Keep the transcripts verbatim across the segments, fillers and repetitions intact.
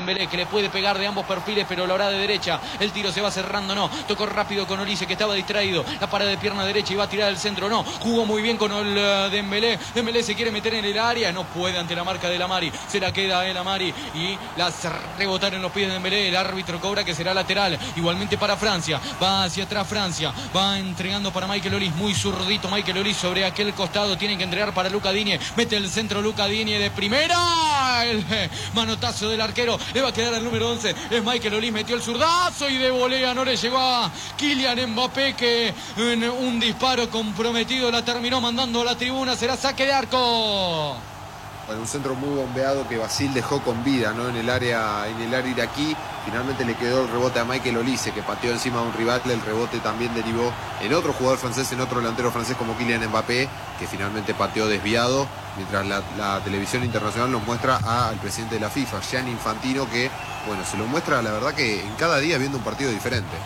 Dembélé, que le puede pegar de ambos perfiles, pero lo hará de derecha. El tiro se va cerrando, no. Tocó rápido con Olise, que estaba distraído. La parada de pierna derecha y va a tirar el centro, no. Jugó muy bien con el uh, Dembélé. Dembélé se quiere meter en el área, no puede ante la marca de la Mari. Se la queda el Amari y las rebotar en los pies de Dembélé. El árbitro cobra que será lateral. Igualmente para Francia. Va hacia atrás Francia. Va entregando para Michael Olise. Muy zurdito Michael Olise sobre aquel costado. Tienen que entregar para Luca Digne. Mete el centro Luca Digne de primera. El manotazo del arquero. Le va a quedar al número once. Es Michael Olise. Metió el zurdazo y de volea no le llegó a Kylian Mbappé, que en un disparo comprometido la terminó mandando a la tribuna. Será saque de arco. Bueno, un centro muy bombeado que Basil dejó con vida, ¿no? En el área, en el área iraquí. Finalmente le quedó el rebote a Michael Olise, que pateó encima de un rival. El rebote también derivó en otro jugador francés, en otro delantero francés como Kylian Mbappé, que finalmente pateó desviado. Mientras la, la televisión internacional nos muestra a, al presidente de la FIFA, Gianni Infantino, que, bueno, se lo muestra, la verdad, que en cada día viendo un partido diferente.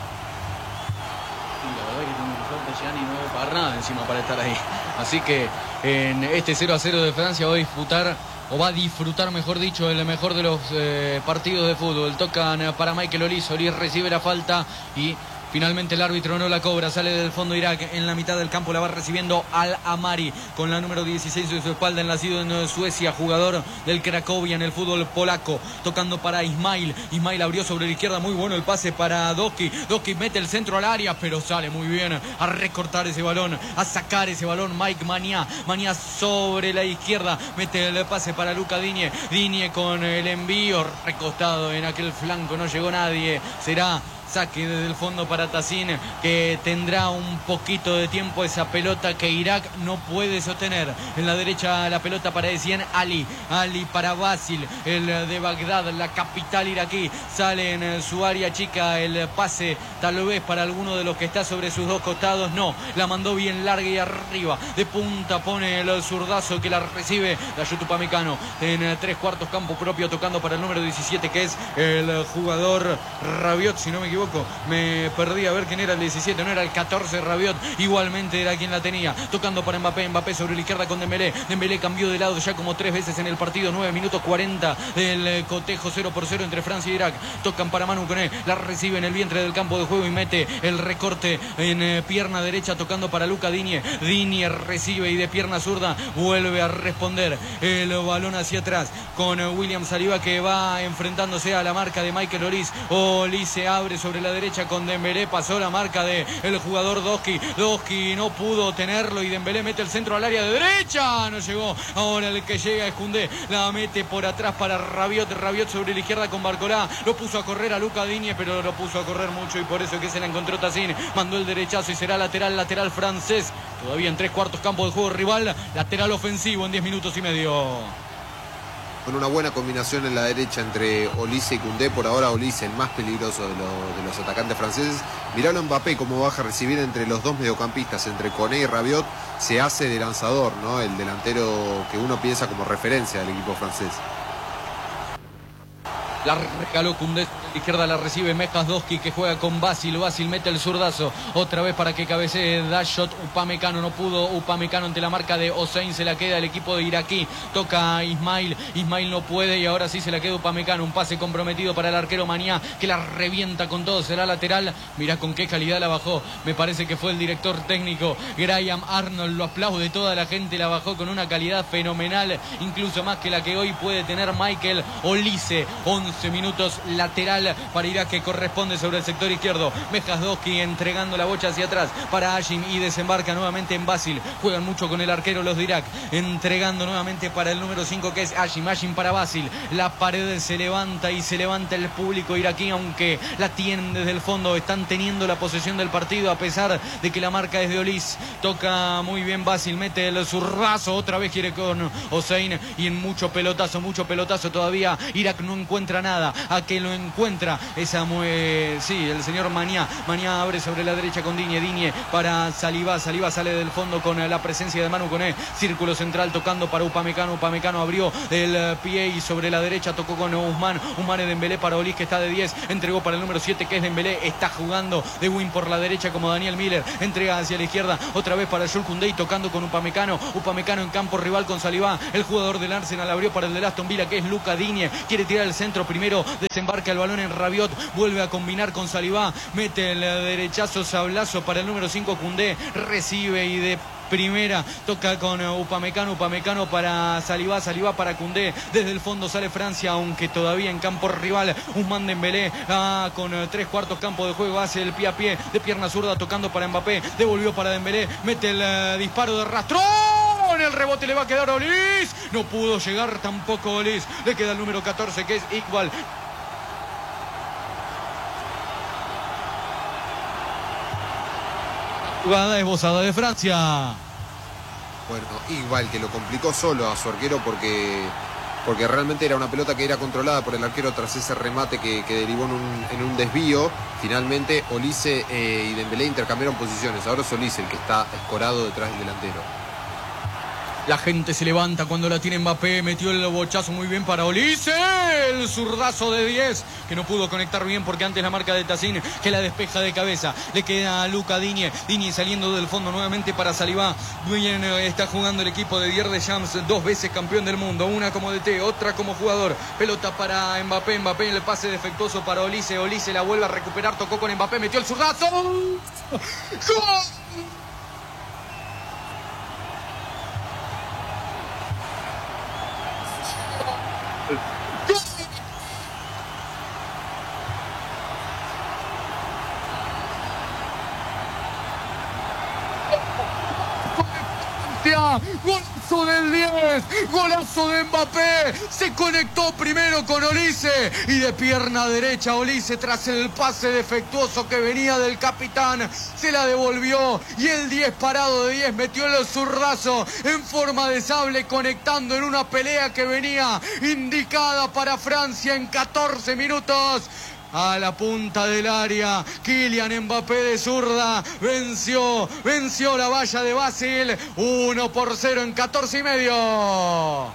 La verdad que tiene un suerte Gianni, no debe pagar nada encima para estar ahí. Así que en este cero a cero de Francia va a disputar, o va a disfrutar, mejor dicho, el mejor de los eh, partidos de fútbol. Tocan para Michael Olise. Olise recibe la falta y finalmente el árbitro no la cobra. Sale del fondo Irak. En la mitad del campo la va recibiendo Al Amari, con la número dieciséis de su espalda, el nacido en Suecia, jugador del Cracovia en el fútbol polaco. Tocando para Ismail. Ismail abrió sobre la izquierda. Muy bueno el pase para Doski. Doski mete el centro al área, pero sale muy bien a recortar ese balón, a sacar ese balón Mike Mañá. Mañá sobre la izquierda. Mete el pase para Luca Digne. Digne con el envío recostado en aquel flanco. No llegó nadie. Será saque desde el fondo para Tassin, que tendrá un poquito de tiempo esa pelota que Irak no puede sostener. En la derecha la pelota para Essien Ali. Ali para Basil, el de Bagdad, la capital iraquí. Sale en su área chica el pase, tal vez para alguno de los que está sobre sus dos costados. No, la mandó bien larga y arriba. De punta pone el zurdazo que la recibe Dayot Upamecano en tres cuartos, campo propio, tocando para el número diecisiete, que es el jugador Rabiot, si no me equivoco. Me perdí a ver quién era el diecisiete, no era el catorce Rabiot, igualmente era quien la tenía. Tocando para Mbappé, Mbappé sobre la izquierda con Dembélé. Dembélé cambió de lado ya como tres veces en el partido. Nueve minutos cuarenta del cotejo, cero por cero entre Francia e Irak. Tocan para Manu Koné, la recibe en el vientre del campo de juego y mete el recorte en pierna derecha, tocando para Luca Digne. Digne recibe y de pierna zurda vuelve a responder el balón hacia atrás con William Saliba, que va enfrentándose a la marca de Michael Olise. Olise abre sobre sobre la derecha con Dembélé. Pasó la marca de el jugador Doski. Doski no pudo tenerlo y Dembélé mete el centro al área de derecha. No llegó. Ahora el que llega es Koundé. La mete por atrás para Rabiot. Rabiot sobre la izquierda con Barcolá. Lo puso a correr a Luca Digne, pero lo puso a correr mucho y por eso que se la encontró Tassin. Mandó el derechazo y será lateral, lateral francés. Todavía en tres cuartos, campo de juego rival. Lateral ofensivo en diez minutos y medio. Con una buena combinación en la derecha entre Olise y Koundé. Por ahora Olise, el más peligroso de, lo, de los atacantes franceses. Miralo Mbappé cómo baja a recibir entre los dos mediocampistas, entre Koné y Rabiot. Se hace de lanzador, ¿no? El delantero que uno piensa como referencia del equipo francés. La regaló Koundé, a la izquierda la recibe Mehjas Doski, que juega con Basil. Basil mete el zurdazo, otra vez para que cabecee Dayot Upamecano. No pudo Upamecano ante la marca de Hossein, se la queda el equipo de iraquí. Toca Ismail, Ismail no puede y ahora sí se la queda Upamecano. Un pase comprometido para el arquero Mañá, que la revienta con todo, será lateral. Mirá con qué calidad la bajó, me parece que fue el director técnico Graham Arnold, lo aplaude toda la gente, la bajó con una calidad fenomenal, incluso más que la que hoy puede tener Michael Olise. once minutos, lateral para Irak, que corresponde sobre el sector izquierdo. Mehjas Doski entregando la bocha hacia atrás para Hashim y desembarca nuevamente en Basil. Juegan mucho con el arquero los de Irak, entregando nuevamente para el número cinco, que es Hashim. Hashim para Basil. La pared se levanta y se levanta el público iraquí, aunque la tienen desde el fondo. Están teniendo la posesión del partido a pesar de que la marca es de Olise. Toca muy bien Basil, mete el zurrazo, otra vez quiere con Hossein y en mucho pelotazo, mucho pelotazo todavía. Irak no encuentra nada. A que lo encuentra esa mue... sí, el señor Mañá. Mañá abre sobre la derecha con Digne. Digne para Saliba. Saliba sale del fondo con la presencia de Manu Koné. Círculo central tocando para Upamecano. Upamecano abrió el pie y sobre la derecha tocó con Ousmane. Ousmane de Dembélé para Olise, que está de diez. Entregó para el número siete, que es Dembélé. Está jugando de win por la derecha como Daniel Miller. Entrega hacia la izquierda. Otra vez para Jules Koundé tocando con Upamecano. Upamecano en campo rival con Saliba. El jugador del Arsenal abrió para el de Aston Villa, que es Luca Digne. Quiere tirar el centro primero, desembarca el balón en Rabiot, vuelve a combinar con Saliba, mete el derechazo, sablazo para el número cinco Koundé, recibe y de primera toca con Upamecano, Upamecano para Saliba, Saliba para Koundé, desde el fondo sale Francia, aunque todavía en campo rival, Ousmane Dembélé ah, con tres cuartos campo de juego, hace el pie a pie de pierna zurda tocando para Mbappé, devolvió para Dembélé, mete el uh, disparo de rastrón, el rebote le va a quedar a Olís, no pudo llegar tampoco Olís, le queda el número catorce que es Iqbal. Jugada esbozada de Francia. Bueno, igual que lo complicó solo a su arquero porque, porque realmente era una pelota que era controlada por el arquero tras ese remate que, que derivó en un, en un desvío. Finalmente Olise eh, y Dembélé intercambiaron posiciones. Ahora es Olise el que está escorado detrás del delantero. La gente se levanta cuando la tiene Mbappé, metió el bochazo muy bien para Olise, el zurdazo de diez, que no pudo conectar bien porque antes la marca de Tacín que la despeja de cabeza. Le queda a Luca Digne, Digne saliendo del fondo nuevamente para Saliba. Bien está jugando el equipo de Dier Deschamps, dos veces campeón del mundo, una como D T, otra como jugador. Pelota para Mbappé, Mbappé el pase defectuoso para Olise, Olise la vuelve a recuperar, tocó con Mbappé, metió el zurdazo. ¡Gol! Golazo del diez, golazo de Mbappé, se conectó primero con Olise y de pierna derecha Olise tras el pase defectuoso que venía del capitán, se la devolvió y el diez parado de diez metió el zurdazo en forma de sable conectando en una pelea que venía indicada para Francia en catorce minutos. A la punta del área, Kylian Mbappé de zurda venció, venció la valla de Basel, uno por cero en catorce y medio. Bueno,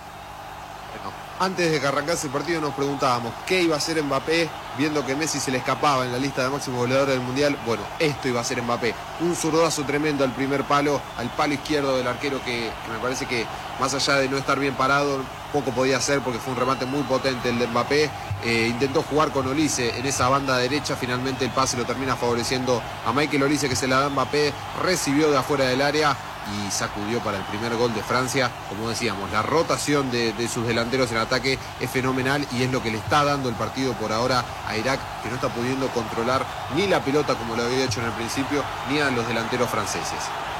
antes de que arrancase el partido nos preguntábamos qué iba a hacer Mbappé, viendo que Messi se le escapaba en la lista de máximos goleadores del Mundial. Bueno, esto iba a ser Mbappé, un zurdazo tremendo al primer palo, al palo izquierdo del arquero que, que me parece que más allá de no estar bien parado, poco podía hacer porque fue un remate muy potente el de Mbappé. Eh, intentó jugar con Olise en esa banda derecha, finalmente el pase lo termina favoreciendo a Michael Olise, que se la da a Mbappé, recibió de afuera del área y sacudió para el primer gol de Francia. Como decíamos, la rotación de, de sus delanteros en ataque es fenomenal y es lo que le está dando el partido por ahora a Irak, que no está pudiendo controlar ni la pelota como lo había hecho en el principio, ni a los delanteros franceses.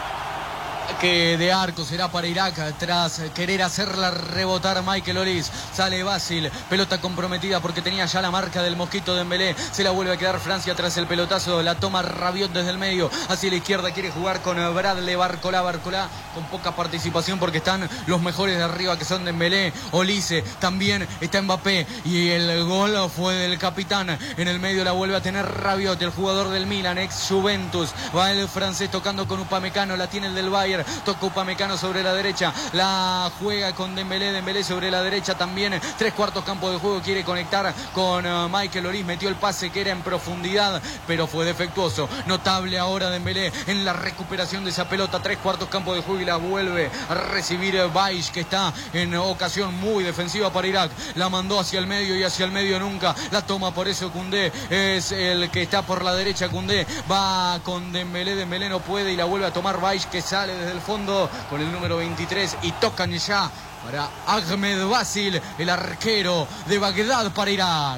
Que de arco será para Irak tras querer hacerla rebotar Michael Olise. Sale Basel, pelota comprometida porque tenía ya la marca del mosquito de Dembélé. Se la vuelve a quedar Francia tras el pelotazo. La toma Rabiot desde el medio. Hacia la izquierda quiere jugar con Bradley Barcola. Barcola con poca participación porque están los mejores de arriba que son Dembélé, Olise. También está Mbappé y el gol fue del capitán. En el medio la vuelve a tener Rabiot, el jugador del Milan, ex Juventus. Va el francés tocando con Upamecano. La tiene el del Bayern. Toca Upamecano sobre la derecha, la juega con Dembélé, Dembélé sobre la derecha también, tres cuartos campo de juego, quiere conectar con uh, Michael Olise, metió el pase que era en profundidad, pero fue defectuoso. Notable ahora Dembélé en la recuperación de esa pelota, tres cuartos campo de juego y la vuelve a recibir Baish, que está en ocasión muy defensiva para Irak, la mandó hacia el medio y hacia el medio nunca, la toma por eso Koundé, es el que está por la derecha, Koundé va con Dembélé, Dembélé no puede y la vuelve a tomar Baish, que sale desde el fondo con el número veintitrés y tocan ya para Ahmed Basel, el arquero de Bagdad para Irak.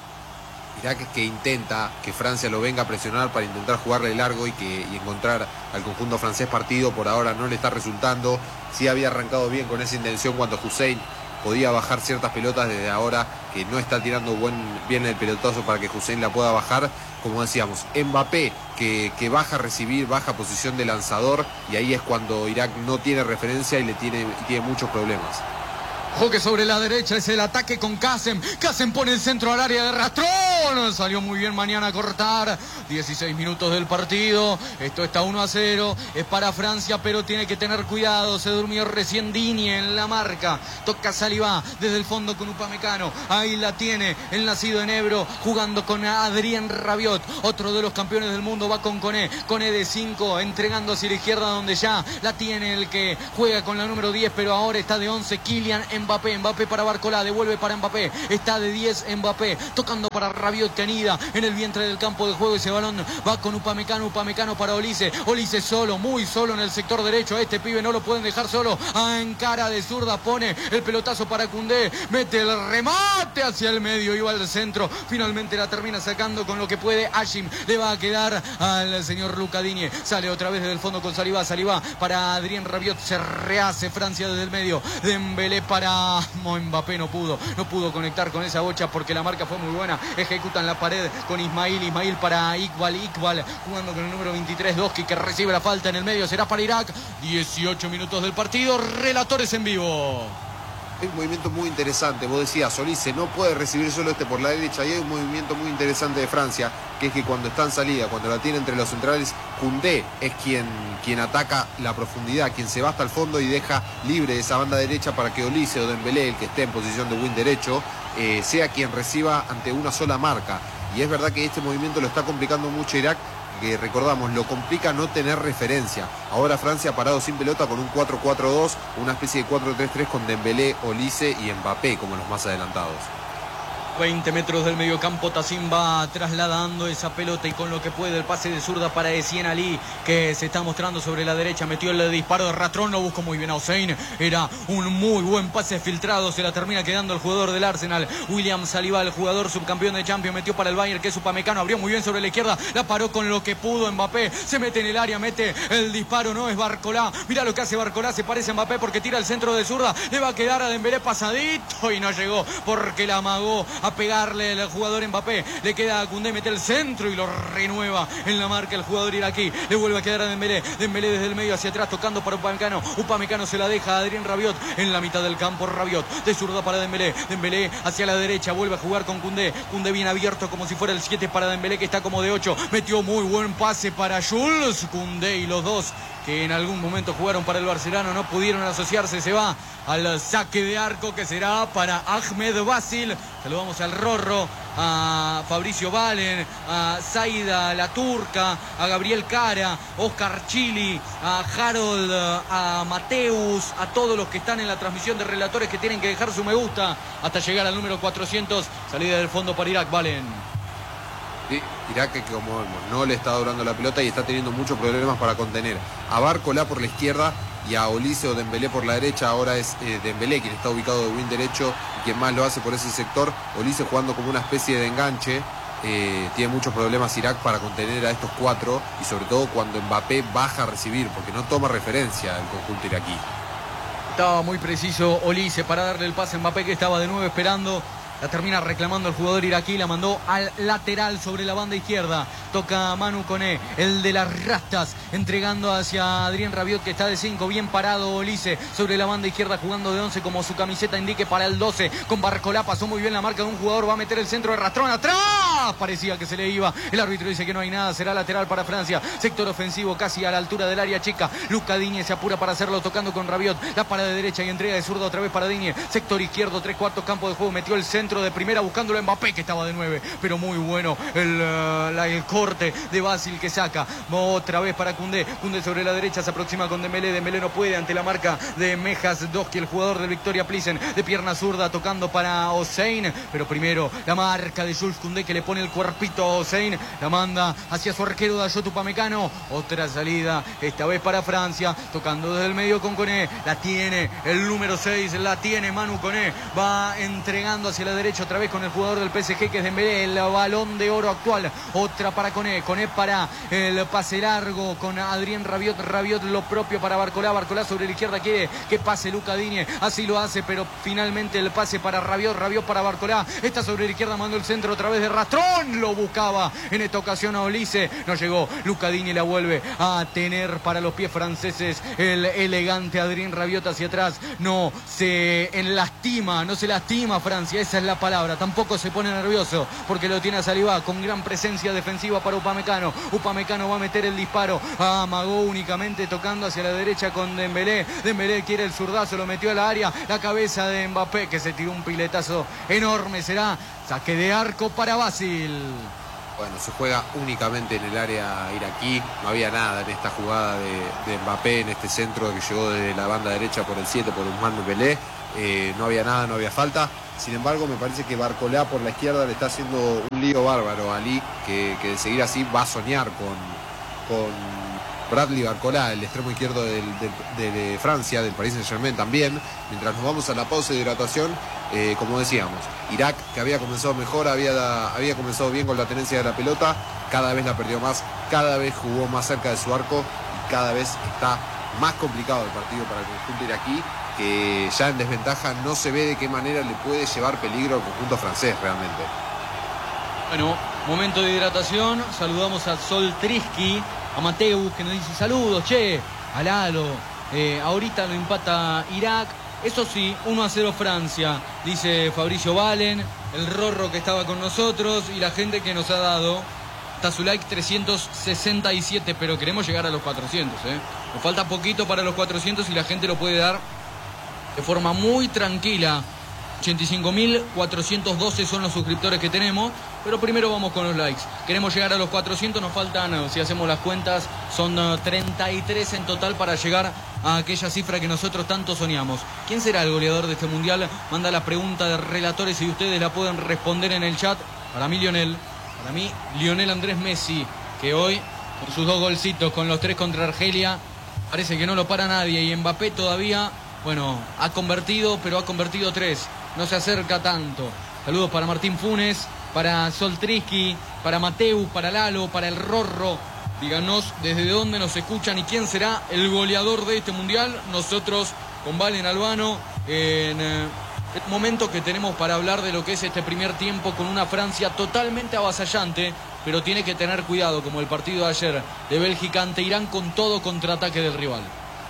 Irak que intenta que Francia lo venga a presionar para intentar jugarle largo y, que, y encontrar al conjunto francés partido. Por ahora no le está resultando. Sí había arrancado bien con esa intención cuando Hussein podía bajar ciertas pelotas, desde ahora que no está tirando buen, bien el pelotazo para que Hussein la pueda bajar. Como decíamos, Mbappé que, que baja a recibir, baja posición de lanzador y ahí es cuando Irak no tiene referencia y le tiene, y tiene muchos problemas. Joque sobre la derecha, es el ataque con Kassem. Kassem pone el centro al área de rastrón. Salió muy bien mañana a cortar. dieciséis minutos del partido. Esto está uno a cero. Es para Francia, pero tiene que tener cuidado. Se durmió recién Digne en la marca. Toca Saliba desde el fondo con Upamecano. Ahí la tiene el nacido en Ebro, jugando con Adrien Rabiot. Otro de los campeones del mundo va con Koné. Koné de cinco, entregando hacia la izquierda donde ya la tiene el que juega con la número diez, pero ahora está de once. Kylian Mbappé. Mbappé, Mbappé para Barcola, devuelve para Mbappé, está de diez Mbappé, tocando para Rabiot que anida en el vientre del campo de juego. Ese balón va con Upamecano, Upamecano para Olise, Olise solo, muy solo en el sector derecho. A este pibe no lo pueden dejar solo, en cara de zurda pone el pelotazo para Koundé, mete el remate hacia el medio, iba al centro, finalmente la termina sacando con lo que puede Hashim, le va a quedar al señor Luca Digne, sale otra vez desde el fondo con Saliba, Saliba para Adrien Rabiot, se rehace Francia desde el medio, Dembélé para Mbappé, no pudo, no pudo conectar con esa bocha porque la marca fue muy buena, ejecutan la pared con Ismail, Ismail para Iqbal, Iqbal jugando con el número veintitrés, Doski que recibe la falta en el medio, será para Irak, dieciocho minutos del partido, relatores en vivo. Hay un movimiento muy interesante, vos decías, Olise no puede recibir solo este por la derecha, y hay un movimiento muy interesante de Francia, que es que cuando está en salida, cuando la tiene entre los centrales, Koundé es quien, quien ataca la profundidad, quien se va hasta el fondo y deja libre esa banda derecha para que Olise o Dembélé, el que esté en posición de wing derecho, eh, sea quien reciba ante una sola marca. Y es verdad que este movimiento lo está complicando mucho Irak, que recordamos, lo complica no tener referencia. Ahora Francia ha parado sin pelota con un cuatro cuatro dos, una especie de cuatro tres tres con Dembélé, Olise y Mbappé como los más adelantados. veinte metros del mediocampo, Tassim va trasladando esa pelota y con lo que puede el pase de zurda para Essien Ali, que se está mostrando sobre la derecha, metió el disparo de Ratrón, lo buscó muy bien a Hossein, era un muy buen pase filtrado, se la termina quedando el jugador del Arsenal, William Saliba, el jugador subcampeón de Champions, metió para el Bayern, que es Upamecano, abrió muy bien sobre la izquierda, la paró con lo que pudo Mbappé, se mete en el área, mete el disparo, no es Barcola, mira lo que hace Barcola, se parece a Mbappé porque tira el centro de zurda, le va a quedar a Dembélé pasadito y no llegó porque la amagó a pegarle el jugador Mbappé, le queda a Koundé, mete el centro y lo renueva en la marca el jugador iraquí, le vuelve a quedar a Dembélé, Dembélé desde el medio hacia atrás tocando para Upamecano, Upamecano se la deja a Adrien Rabiot en la mitad del campo, Rabiot de zurda para Dembélé, Dembélé hacia la derecha, vuelve a jugar con Koundé, Koundé bien abierto como si fuera el siete para Dembélé que está como de ocho, metió muy buen pase para Jules Koundé y los dos que en algún momento jugaron para el Barcelona no pudieron asociarse, se va al saque de arco que será para Ahmed Basil. Saludamos al Rorro, a Fabricio Valen, a Zaida La Turca, a Gabriel Cara, Oscar Chili, a Harold, a Mateus, a todos los que están en la transmisión de relatores que tienen que dejar su me gusta hasta llegar al número cuatrocientos, salida del fondo para Irak. Valen. Sí, Irak que como vemos no le está durando la pelota y está teniendo muchos problemas para contener a Barcola por la izquierda y a Olise o Dembélé por la derecha. Ahora es eh, Dembélé quien está ubicado de wing derecho y quien más lo hace por ese sector. Olise jugando como una especie de enganche. Eh, tiene muchos problemas Irak para contener a estos cuatro y sobre todo cuando Mbappé baja a recibir porque no toma referencia el conjunto iraquí. Estaba muy preciso Olise para darle el pase a Mbappé, que estaba de nuevo esperando. La termina reclamando el jugador iraquí, la mandó al lateral sobre la banda izquierda. Toca a Manu Koné, el de las rastas, entregando hacia Adrien Rabiot, que está de cinco, bien parado Olise sobre la banda izquierda, jugando de once como su camiseta indique para el doce. Con Barcola pasó muy bien la marca de un jugador, va a meter el centro de Rastrón atrás. Parecía que se le iba. El árbitro dice que no hay nada, será lateral para Francia. Sector ofensivo casi a la altura del área chica. Luca Digne se apura para hacerlo, tocando con Rabiot. La para de derecha y entrega de zurda otra vez para Digne. Sector izquierdo, tres cuartos campo de juego, metió el centro de primera buscándolo a Mbappé, que estaba de nueve, pero muy bueno el, uh, la, el corte de Basil que saca otra vez para Koundé. Koundé sobre la derecha se aproxima con Dembélé, Dembélé no puede ante la marca de Mejas Doski, el jugador del Victoria Plissen, de pierna zurda tocando para Hossein, pero primero la marca de Jules Koundé que le pone el cuerpito a Hossein, la manda hacia su arquero Dayot Upamecano, otra salida esta vez para Francia, tocando desde el medio con Koné, la tiene el número seis, la tiene Manu Koné, va entregando hacia la derecha otra vez con el jugador del P S G que es Dembélé, el balón de oro actual, otra para Koné, Koné para el pase largo con Adrien Rabiot, Rabiot lo propio para Barcola, Barcola sobre la izquierda quiere que pase Luca Digne, así lo hace, pero finalmente el pase para Rabiot, Rabiot para Barcola, está sobre la izquierda, mandó el centro otra vez de Rastrón, lo buscaba en esta ocasión a Olise, no llegó, Luca Digne la vuelve a tener para los pies franceses, el elegante Adrien Rabiot hacia atrás, no se lastima, no se lastima Francia, esa es la palabra, tampoco se pone nervioso porque lo tiene a Saliba con gran presencia defensiva para Upamecano, Upamecano va a meter el disparo, amagó únicamente tocando hacia la derecha con Dembélé, Dembélé quiere el zurdazo, lo metió a la área, la cabeza de Mbappé que se tiró un piletazo enorme, será saque de arco para Basil. Bueno, se juega únicamente en el área iraquí, no había nada en esta jugada de, de Mbappé, en este centro que llegó desde la banda derecha por el siete, por Ousmane Dembélé. eh, no había nada, no había falta. Sin embargo, me parece que Barcolá por la izquierda le está haciendo un lío bárbaro a Ali, que, que de seguir así va a soñar con, con Bradley Barcolá, el extremo izquierdo del, del, de Francia, del Paris Saint-Germain también. Mientras nos vamos a la pausa de hidratación, eh, como decíamos, Irak, que había comenzado mejor, había, había comenzado bien con la tenencia de la pelota, cada vez la perdió más, cada vez jugó más cerca de su arco y cada vez está más complicado el partido para el conjunto iraquí, que ya en desventaja no se ve de qué manera le puede llevar peligro al conjunto francés realmente. Bueno, momento de hidratación, saludamos a Sol Trisky, a Mateus, que nos dice saludos, che, a Lalo, eh, ahorita lo empata Irak, eso sí, uno a cero Francia, dice Fabricio Valen, el Rorro que estaba con nosotros y la gente que nos ha dado hasta su like trescientos sesenta y siete, pero queremos llegar a los cuatrocientos, ¿eh? Nos falta poquito para los cuatrocientos y la gente lo puede dar de forma muy tranquila. ochenta y cinco mil cuatrocientos doce son los suscriptores que tenemos, pero primero vamos con los likes. Queremos llegar a los cuatrocientos, nos faltan, si hacemos las cuentas, son treinta y tres en total para llegar a aquella cifra que nosotros tanto soñamos. ¿Quién será el goleador de este mundial? Manda la pregunta de relatores y ustedes la pueden responder en el chat. Para mí, Lionel. Para mí, Lionel Andrés Messi, que hoy, con sus dos golcitos, con los tres contra Argelia, parece que no lo para nadie. Y Mbappé todavía, bueno, ha convertido, pero ha convertido tres. No se acerca tanto. Saludos para Martín Funes, para Sol Trisky, para Mateus, para Lalo, para el Rorro. Díganos desde dónde nos escuchan y quién será el goleador de este mundial. Nosotros con Valen Albano en eh, el momento que tenemos para hablar de lo que es este primer tiempo con una Francia totalmente avasallante, pero tiene que tener cuidado, como el partido de ayer de Bélgica ante Irán, con todo contraataque del rival.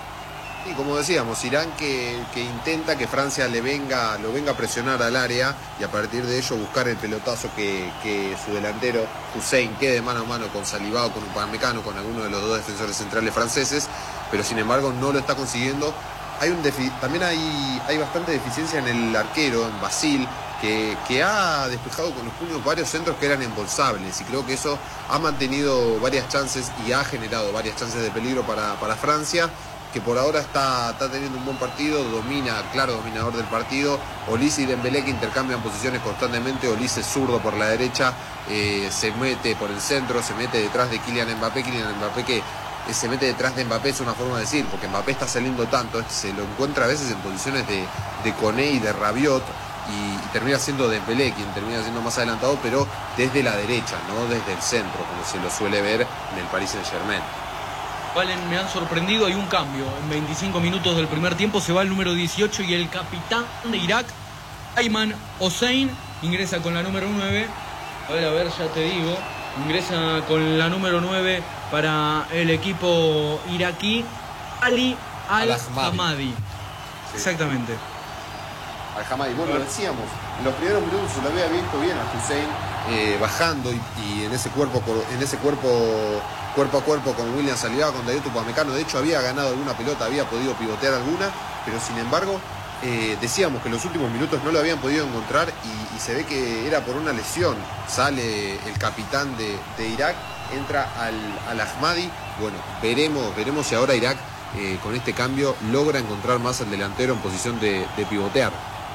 Y como decíamos, Irán que, que intenta que Francia le venga, lo venga a presionar al área y a partir de ello buscar el pelotazo que, que su delantero Hussein quede mano a mano con Saliba o con Upamecano, con alguno de los dos defensores centrales franceses, pero sin embargo no lo está consiguiendo. Hay un defi- también hay, hay bastante deficiencia en el arquero, en Basil, que, que ha despejado con los puños varios centros que eran embolsables y creo que eso ha mantenido varias chances y ha generado varias chances de peligro para, para Francia, que por ahora está, está teniendo un buen partido, domina, claro dominador del partido. Olise y Dembélé que intercambian posiciones constantemente. Olise zurdo por la derecha, eh, se mete por el centro, se mete detrás de Kylian Mbappé. Kylian Mbappé que eh, se mete detrás de Mbappé es una forma de decir, porque Mbappé está saliendo tanto, se lo encuentra a veces en posiciones de, de Koné y de Rabiot, y, y termina siendo Dembélé quien termina siendo más adelantado, pero desde la derecha, no desde el centro, como se lo suele ver en el Paris Saint-Germain. Valen, me han sorprendido, hay un cambio. En veinticinco minutos del primer tiempo se va el número dieciocho y el capitán de Irak, Ayman Hossein, ingresa con la número nueve. A ver, a ver, ya te digo. Ingresa con la número nueve para el equipo iraquí, Ali Al-Hamadi. Sí. Exactamente. Al-Hamadi, bueno, lo decíamos, en los primeros minutos se lo había visto bien a Hussein eh, bajando y, y en ese cuerpo, en ese cuerpo cuerpo a cuerpo con William Saliba, con Dayot Upamecano. De hecho había ganado alguna pelota, había podido pivotear alguna, pero sin embargo eh, decíamos que en los últimos minutos no lo habían podido encontrar y, y se ve que era por una lesión. Sale el capitán de, de Irak, entra al, al Ahmadi. Bueno, veremos, veremos si ahora Irak eh, con este cambio logra encontrar más al delantero en posición de, de pivotear.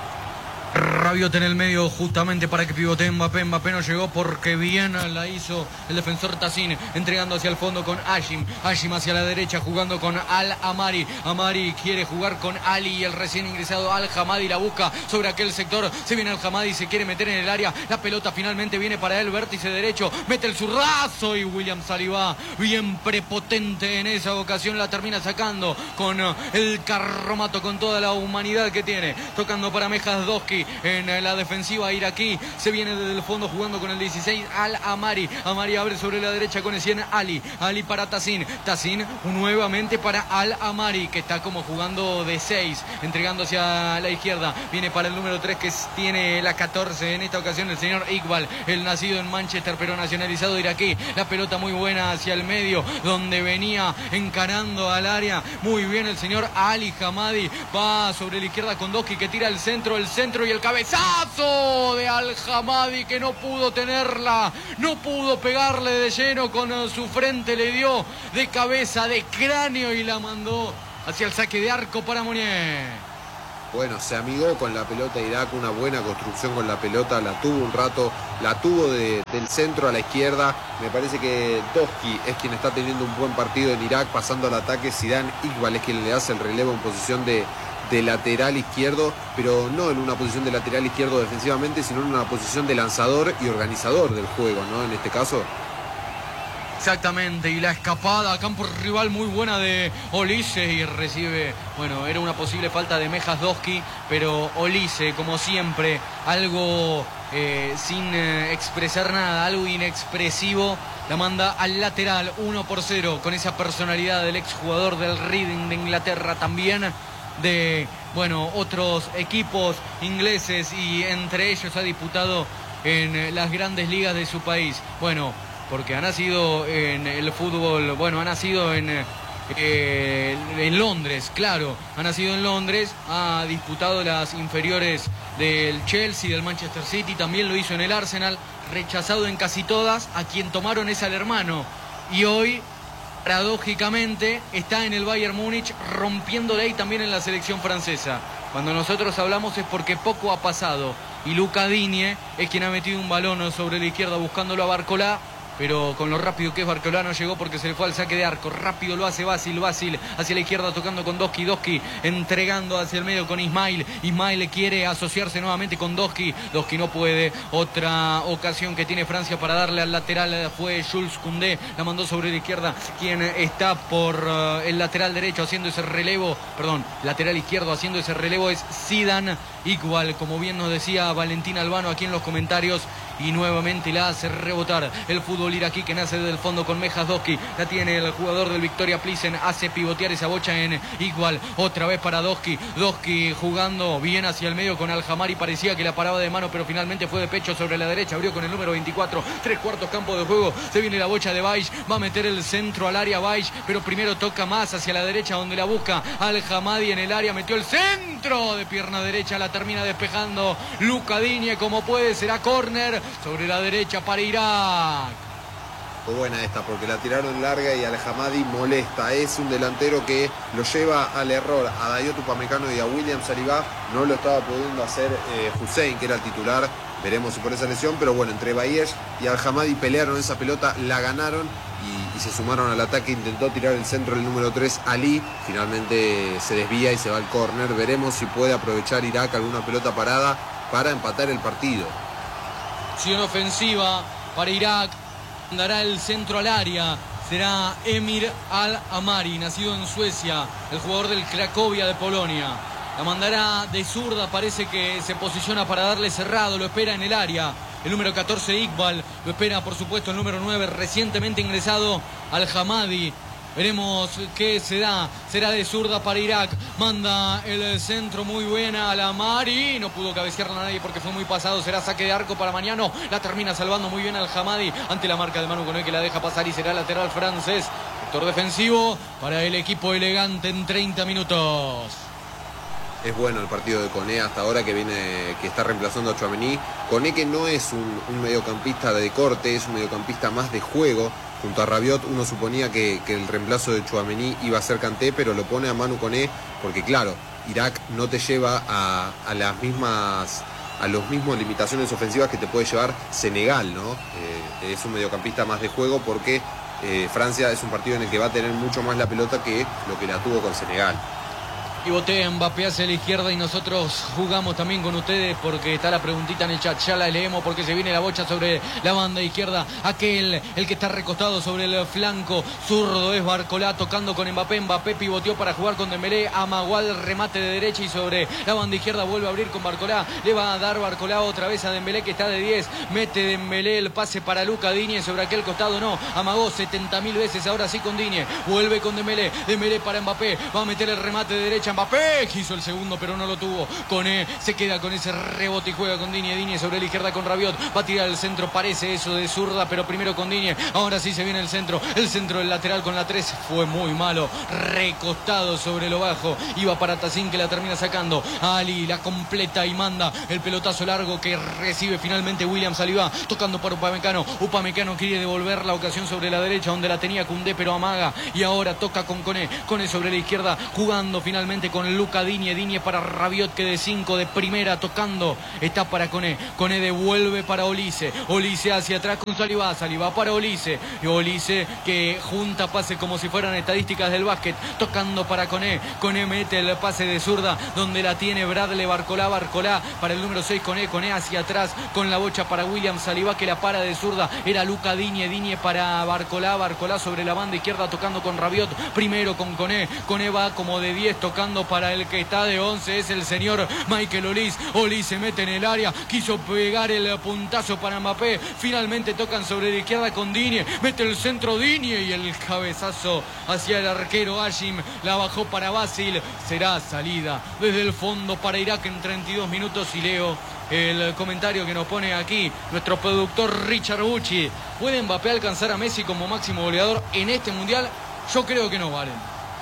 Rabiot en el medio justamente para que pivotee Mbappé. Mbappé no llegó porque bien la hizo el defensor Tassin, entregando hacia el fondo con Hashim. Hashim hacia la derecha jugando con Al-Amari. Amari quiere jugar con Ali y el recién ingresado Al-Hamadi la busca sobre aquel sector. Se viene Al-Hamadi, se quiere meter en el área. La pelota finalmente viene para él, vértice derecho. Mete el zurrazo y William Saliba, bien prepotente en esa ocasión, la termina sacando con el carromato, con toda la humanidad que tiene. Tocando para Mejas Doski en la defensiva iraquí. Se viene desde el fondo jugando con el dieciséis Al-Amari. Amari abre sobre la derecha con el cien Ali. Ali para Tassin. Tassin nuevamente para Al-Amari, que está como jugando de seis, entregando hacia la izquierda. Viene para el número tres que tiene la catorce en esta ocasión, el señor Iqbal, el nacido en Manchester pero nacionalizado iraquí. La pelota muy buena hacia el medio donde venía encarando al área. Muy bien el señor Ali Hamadi. Va sobre la izquierda con Doski que tira el centro, el centro y el cabezazo de Al-Hamadi que no pudo tenerla, no pudo pegarle de lleno con su frente, le dio de cabeza, de cráneo y la mandó hacia el saque de arco para Monier. Bueno, se amigó con la pelota Irak, una buena construcción con la pelota, la tuvo un rato, la tuvo de, del centro a la izquierda. Me parece que Doski es quien está teniendo un buen partido en Irak, pasando al ataque. Zidane Iqbal es quien le hace el relevo en posición de, de lateral izquierdo, pero no en una posición de lateral izquierdo defensivamente, sino en una posición de lanzador y organizador del juego, ¿no? En este caso. Exactamente, y la escapada a campo rival muy buena de Olise y recibe, bueno, era una posible falta de Mejas Doski, pero Olise, como siempre, algo eh, sin eh, expresar nada, algo inexpresivo, la manda al lateral, uno por cero, con esa personalidad del exjugador del Reading de Inglaterra, también de, bueno, otros equipos ingleses, y entre ellos ha disputado en las grandes ligas de su país. Bueno, porque ha nacido en el fútbol, bueno, ha nacido en, eh, en Londres, claro, ha nacido en Londres, ha disputado las inferiores del Chelsea, del Manchester City, también lo hizo en el Arsenal, rechazado en casi todas, a quien tomaron es al hermano, y hoy, paradójicamente, está en el Bayern Múnich, rompiéndole ahí también en la selección francesa. Cuando nosotros hablamos es porque poco ha pasado, y Luca Digne es quien ha metido un balón sobre la izquierda buscándolo a Barcolá, pero con lo rápido que es Barcolá no llegó porque se le fue al saque de arco. Rápido lo hace Vasil, Vasil hacia la izquierda tocando con Doski, Doski entregando hacia el medio con Ismail. Ismail quiere asociarse nuevamente con Doski, Doski no puede. Otra ocasión que tiene Francia para darle al lateral fue Jules Koundé, la mandó sobre la izquierda. Quien está por uh, el lateral derecho haciendo ese relevo, perdón, lateral izquierdo haciendo ese relevo es Zidane Iqbal, como bien nos decía Valentín Albano aquí en los comentarios, y nuevamente la hace rebotar el fútbol iraquí que nace desde el fondo con Mejas Doski, la tiene el jugador del Victoria Plizen, hace pivotear esa bocha en Iqbal, otra vez para Doski, Doski jugando bien hacia el medio con Al-Hamari, parecía que la paraba de mano, pero finalmente fue de pecho sobre la derecha, abrió con el número veinticuatro, tres cuartos campo de juego, se viene la bocha de Baix, va a meter el centro al área Baix, pero primero toca más hacia la derecha donde la busca Al-Hamadi en el área, metió el centro de pierna derecha, la termina despejando Luca Digne como puede, será córner sobre la derecha para Irak. Fue buena esta porque la tiraron larga y Al-Hamadi molesta. Es un delantero que lo lleva al error a Dayot Upamecano y a William Saliba. No lo estaba pudiendo hacer eh, Hussein, que era el titular. Veremos si por esa lesión, pero bueno, entre Bayesh y Al-Hamadi pelearon esa pelota, la ganaron y, y se sumaron al ataque. Intentó tirar el centro el número tres, Ali. Finalmente se desvía y se va al córner. Veremos si puede aprovechar Irak alguna pelota parada para empatar el partido. Acción ofensiva para Irak, dará el centro al área, será Emir Al-Amari, nacido en Suecia, el jugador del Cracovia de Polonia. La mandará de zurda, parece que se posiciona para darle cerrado, lo espera en el área. El número catorce Iqbal, lo espera por supuesto el número nueve, recientemente ingresado Al-Hamadi. Veremos qué se da. Será de zurda para Irak. Manda el centro muy buena a la Mari. No pudo cabecearla a nadie porque fue muy pasado. Será saque de arco para Mañano. La termina salvando muy bien Al-Hamadi ante la marca de Manu Koné que la deja pasar y será lateral francés. Sector defensivo para el equipo elegante en treinta minutos. Es bueno el partido de Koné hasta ahora que viene, que está reemplazando a Tchouaméni. Koné que no es un, un mediocampista de corte, es un mediocampista más de juego. Junto a Rabiot uno suponía que, que el reemplazo de Tchouaméni iba a ser Kanté, pero lo pone a Manu Koné porque claro, Irak no te lleva a, a las mismas a los mismos limitaciones ofensivas que te puede llevar Senegal, ¿no? Eh, es un mediocampista más de juego porque eh, Francia es un partido en el que va a tener mucho más la pelota que lo que la tuvo con Senegal. Y botea Mbappé hacia la izquierda y nosotros jugamos también con ustedes porque está la preguntita en el chat, ya la leemos porque se viene la bocha sobre la banda izquierda, aquel, el que está recostado sobre el flanco zurdo es Barcolá tocando con Mbappé, Mbappé pivoteó para jugar con Dembélé, amagó el remate de derecha y sobre la banda izquierda vuelve a abrir con Barcolá, le va a dar Barcolá otra vez a Dembélé que está de diez, mete Dembélé el pase para Luca Digne sobre aquel costado, no, amagó setenta mil veces, ahora sí con Digne, vuelve con Dembélé, Dembélé para Mbappé, va a meter el remate de derecha, Mbappé quiso el segundo pero no lo tuvo. Koné se queda con ese rebote y juega con Digne. Digne sobre la izquierda con Rabiot. Va a tirar el centro, parece eso de zurda, pero primero con Digne. Ahora sí se viene el centro. El centro del lateral con la tres fue muy malo. Recostado sobre lo bajo. Iba para Tacín que la termina sacando. Ali la completa y manda el pelotazo largo que recibe finalmente William Saliba. Tocando para Upamecano. Upamecano quiere devolver la ocasión sobre la derecha donde la tenía Koundé pero amaga. Y ahora toca con Koné. Koné sobre la izquierda jugando finalmente finalmente con Luca Digne. Digne para Rabiot, que de cinco de primera tocando está para Koné. Koné devuelve para Olise. Olise hacia atrás con Saliba. Saliba para Olise. Y Olise que junta pase como si fueran estadísticas del básquet. Tocando para Koné. Koné mete el pase de zurda donde la tiene Bradley Barcolá. Barcolá para el número seis. Koné. Koné hacia atrás con la bocha para William Saliba, que la para de zurda. Era Luca Digne. Digne para Barcolá. Barcolá sobre la banda izquierda tocando con Rabiot. Primero con Koné. Koné va como de diez tocando para el que está de once. Es el señor Michael Olise. Olise se mete en el área. Quiso pegar el puntazo para Mbappé. Finalmente tocan sobre la izquierda con Digne. Mete el centro Digne y el cabezazo hacia el arquero Hashim. La bajó para Basil. Será salida desde el fondo para Irak en treinta y dos minutos. Y leo el comentario que nos pone aquí nuestro productor Richard Bucci. ¿Puede Mbappé alcanzar a Messi como máximo goleador en este mundial? Yo creo que no, Valen.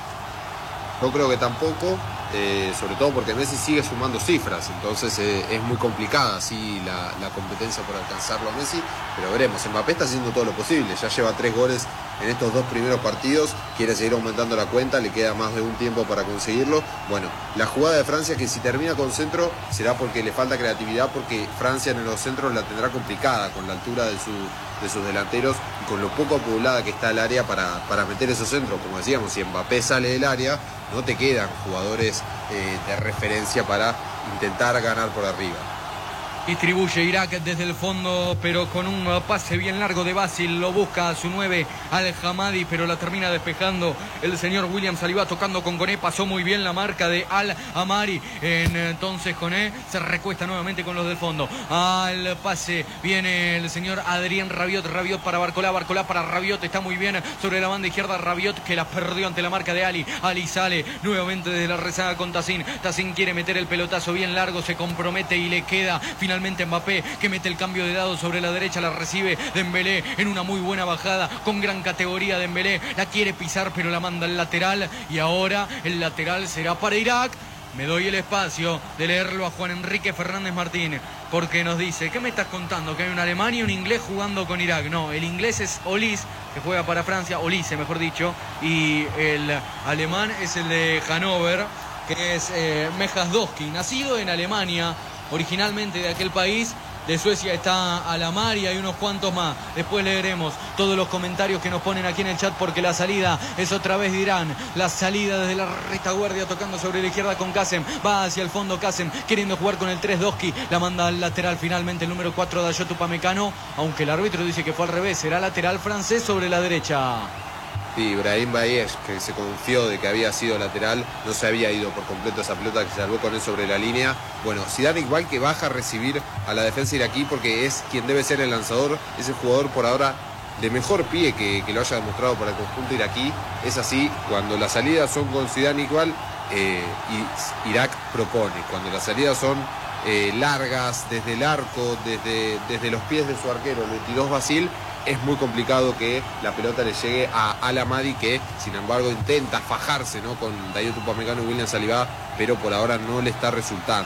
Yo creo que tampoco, eh, sobre todo porque Messi sigue sumando cifras, entonces eh, es muy complicada así la, la competencia por alcanzarlo a Messi, pero veremos. Mbappé está haciendo todo lo posible, ya lleva tres goles en estos dos primeros partidos, quiere seguir aumentando la cuenta, le queda más de un tiempo para conseguirlo. Bueno, la jugada de Francia, que si termina con centro será porque le falta creatividad, porque Francia en los centros la tendrá complicada con la altura de, su, de sus delanteros y con lo poco poblada que está el área para, para meter esos centros. Como decíamos, si Mbappé sale del área, no te quedan jugadores eh, de referencia para intentar ganar por arriba. Distribuye Irak desde el fondo, pero con un pase bien largo de Basil. Lo busca a su nueve Al-Hamadi, pero la termina despejando el señor William Saliba tocando con Koné. Pasó muy bien la marca de Al-Amari. Entonces Koné se recuesta nuevamente con los del fondo. Al pase viene el señor Adrien Rabiot. Rabiot para Barcolá. Barcolá para Rabiot. Está muy bien sobre la banda izquierda Rabiot, que la perdió ante la marca de Ali. Ali sale nuevamente desde la rezaga con Tacín. Tacín quiere meter el pelotazo bien largo. Se compromete y le queda finalmente Mbappé, que mete el cambio de dado sobre la derecha. La recibe Dembélé en una muy buena bajada, con gran categoría. Dembélé la quiere pisar, pero la manda al lateral. Y ahora el lateral será para Irak. Me doy el espacio de leerlo a Juan Enrique Fernández Martín, porque nos dice: ¿qué me estás contando? ¿Que hay un alemán y un inglés jugando con Irak? No, el inglés es Olise, que juega para Francia, Olise mejor dicho, y el alemán es el de Hannover, que es eh, Mejasdowski, nacido en Alemania, originalmente de aquel país. De Suecia está Alamar y hay unos cuantos más. Después leeremos todos los comentarios que nos ponen aquí en el chat, porque la salida es otra vez de Irán. La salida desde la retaguardia tocando sobre la izquierda con Qasem. Va hacia el fondo Qasem, queriendo jugar con el tres Doski. La manda al lateral finalmente el número cuatro Dayot Upamecano, aunque el árbitro dice que fue al revés. Será lateral francés sobre la derecha. Sí, Brahim Bayesh, que se confió de que había sido lateral, no se había ido por completo esa pelota, que se salvó con él sobre la línea. Bueno, Zidane igual que baja a recibir a la defensa iraquí, porque es quien debe ser el lanzador, es el jugador por ahora de mejor pie que, que lo haya demostrado para el conjunto iraquí. Es así, cuando las salidas son con Zidane igual, eh, y Irak propone. Cuando las salidas son eh, largas, desde el arco, desde, desde los pies de su arquero, el veintidós Basil, es muy complicado que la pelota le llegue a Al-Amadi, que sin embargo intenta fajarse, ¿no?, con Dayot Upamecano y William Saliba, pero por ahora no le está resultando.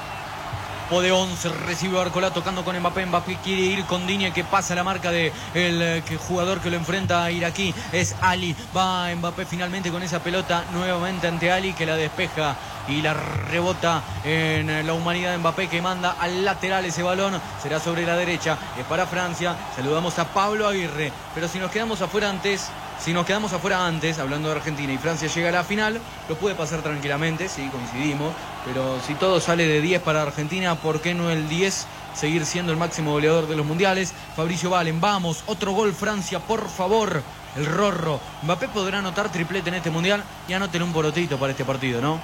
O de once recibe Barcolá tocando con Mbappé. Mbappé quiere ir con Digne, que pasa la marca de el que jugador que lo enfrenta a iraquí. Es Ali. Va Mbappé finalmente con esa pelota nuevamente ante Ali, que la despeja y la rebota en la humanidad de Mbappé, que manda al lateral ese balón. Será sobre la derecha. Es para Francia. Saludamos a Pablo Aguirre. Pero si nos quedamos afuera antes... Si nos quedamos afuera antes, hablando de Argentina, y Francia llega a la final, lo puede pasar tranquilamente, sí, coincidimos. Pero si todo sale de diez para Argentina, ¿por qué no el diez seguir siendo el máximo goleador de los mundiales? Fabricio Valen, vamos, otro gol Francia, por favor. El Rorro. Mbappé podrá anotar triplete en este mundial, y anótenle un porotito para este partido, ¿no?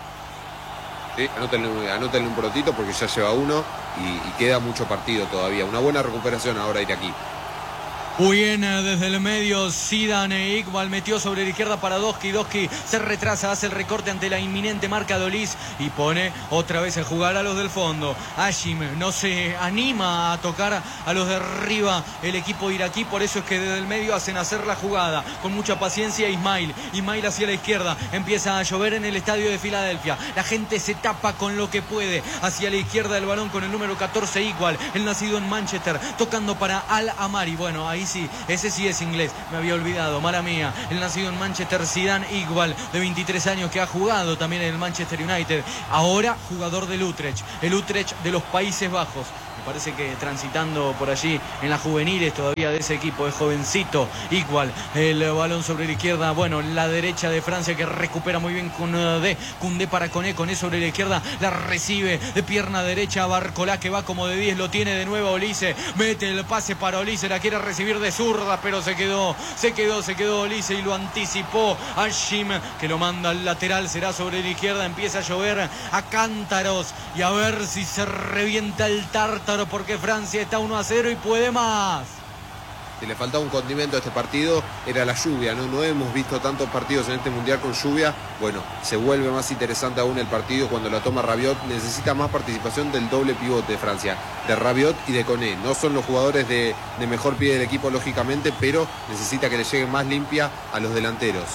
Sí, anótenle, anótenle un porotito porque ya lleva uno y, y queda mucho partido todavía. Una buena recuperación ahora iraquí. Muy bien, desde el medio Zidane. Iqbal metió sobre la izquierda para Doski. Doski se retrasa, hace el recorte ante la inminente marca de Olise y pone otra vez a jugar a los del fondo. Hashim no se anima a tocar a los de arriba el equipo iraquí, por eso es que desde el medio hacen hacer la jugada con mucha paciencia. Ismail, Ismail hacia la izquierda, empieza a llover en el estadio de Filadelfia, la gente se tapa con lo que puede. Hacia la izquierda del balón con el número catorce Iqbal, el nacido en Manchester, tocando para Al-Amari. Bueno, ahí ahí sí, ese sí es inglés, me había olvidado, mala mía. El nacido en Manchester, Zidane Iqbal, de veintitrés años, que ha jugado también en el Manchester United, ahora jugador del Utrecht, el Utrecht de los Países Bajos. Me parece que transitando por allí en las juveniles todavía de ese equipo, es jovencito. Igual el balón sobre la izquierda, bueno, la derecha de Francia, que recupera muy bien Koundé, Koundé para Koné, Koné sobre la izquierda, la recibe de pierna derecha Barcola, que va como de diez, lo tiene de nuevo Olise, mete el pase para Olise, la quiere recibir de zurda, pero se quedó, se quedó, se quedó Olise y lo anticipó Hashim, que lo manda al lateral, será sobre la izquierda, empieza a llover a cántaros y a ver si se revienta el tártaro, porque Francia está uno a cero y puede más. Si le faltaba un condimento a este partido era la lluvia, ¿no? No hemos visto tantos partidos en este Mundial con lluvia. Bueno, se vuelve más interesante aún el partido cuando la toma Rabiot. Necesita más participación del doble pivote de Francia, de Rabiot y de Koné. No son los jugadores de, de mejor pie del equipo, lógicamente, pero necesita que le llegue más limpia a los delanteros.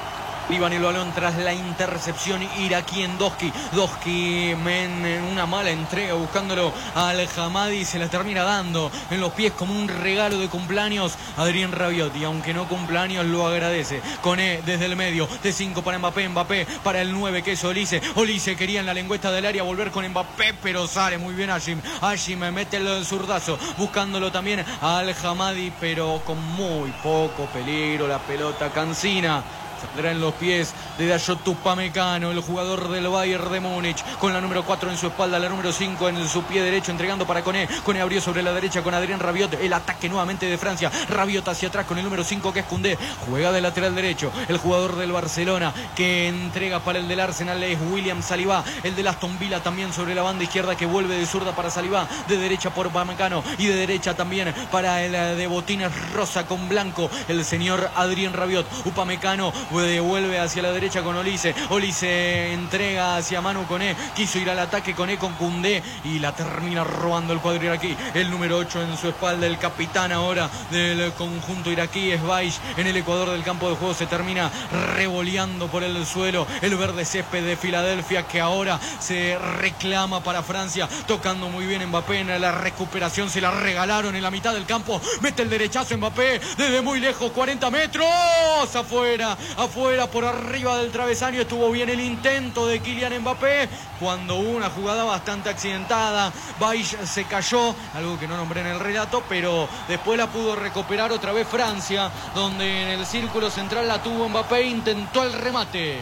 Iban el balón tras la intercepción iraquí en Doski. Doski en una mala entrega buscándolo al Hamadi, se la termina dando en los pies como un regalo de cumpleaños Adrien Rabiot, y aunque no cumpleaños lo agradece. Koné desde el medio, de cinco para Mbappé, Mbappé para el nueve, que es Olise. Olise quería en la lengüeta del área volver con Mbappé, pero sale muy bien Hashim. Hashim mete el zurdazo buscándolo también al Hamadi, pero con muy poco peligro. La pelota cansina. Saldrá en los pies de Dayot Upamecano, el jugador del Bayern de Múnich, con la número cuatro en su espalda, la número cinco en su pie derecho, entregando para Koné. Koné abrió sobre la derecha con Adrien Rabiot. El ataque nuevamente de Francia. Rabiot hacia atrás con el número cinco, que es Koundé. Juega de lateral derecho el jugador del Barcelona, que entrega para el del Arsenal, es William Saliba. El del Aston Villa también sobre la banda izquierda, que vuelve de zurda para Saliba. De derecha por Upamecano y de derecha también para el de botines rosa con blanco, el señor Adrien Rabiot. Upamecano devuelve hacia la derecha con Olise. Olise entrega hacia Manu Koné. Quiso ir al ataque Koné con Koundé y la termina robando el cuadro iraquí. El número ocho en su espalda, el capitán ahora del conjunto iraquí, es Baish. En el ecuador del campo de juego se termina revoleando por el suelo el verde césped de Filadelfia, que ahora se reclama para Francia, tocando muy bien Mbappé. En la recuperación se la regalaron en la mitad del campo. Mete el derechazo Mbappé desde muy lejos, cuarenta metros, afuera, afuera, por arriba del travesaño. Estuvo bien el intento de Kylian Mbappé cuando hubo una jugada bastante accidentada. Baish se cayó, algo que no nombré en el relato, pero después la pudo recuperar otra vez Francia, donde en el círculo central la tuvo Mbappé, intentó el remate.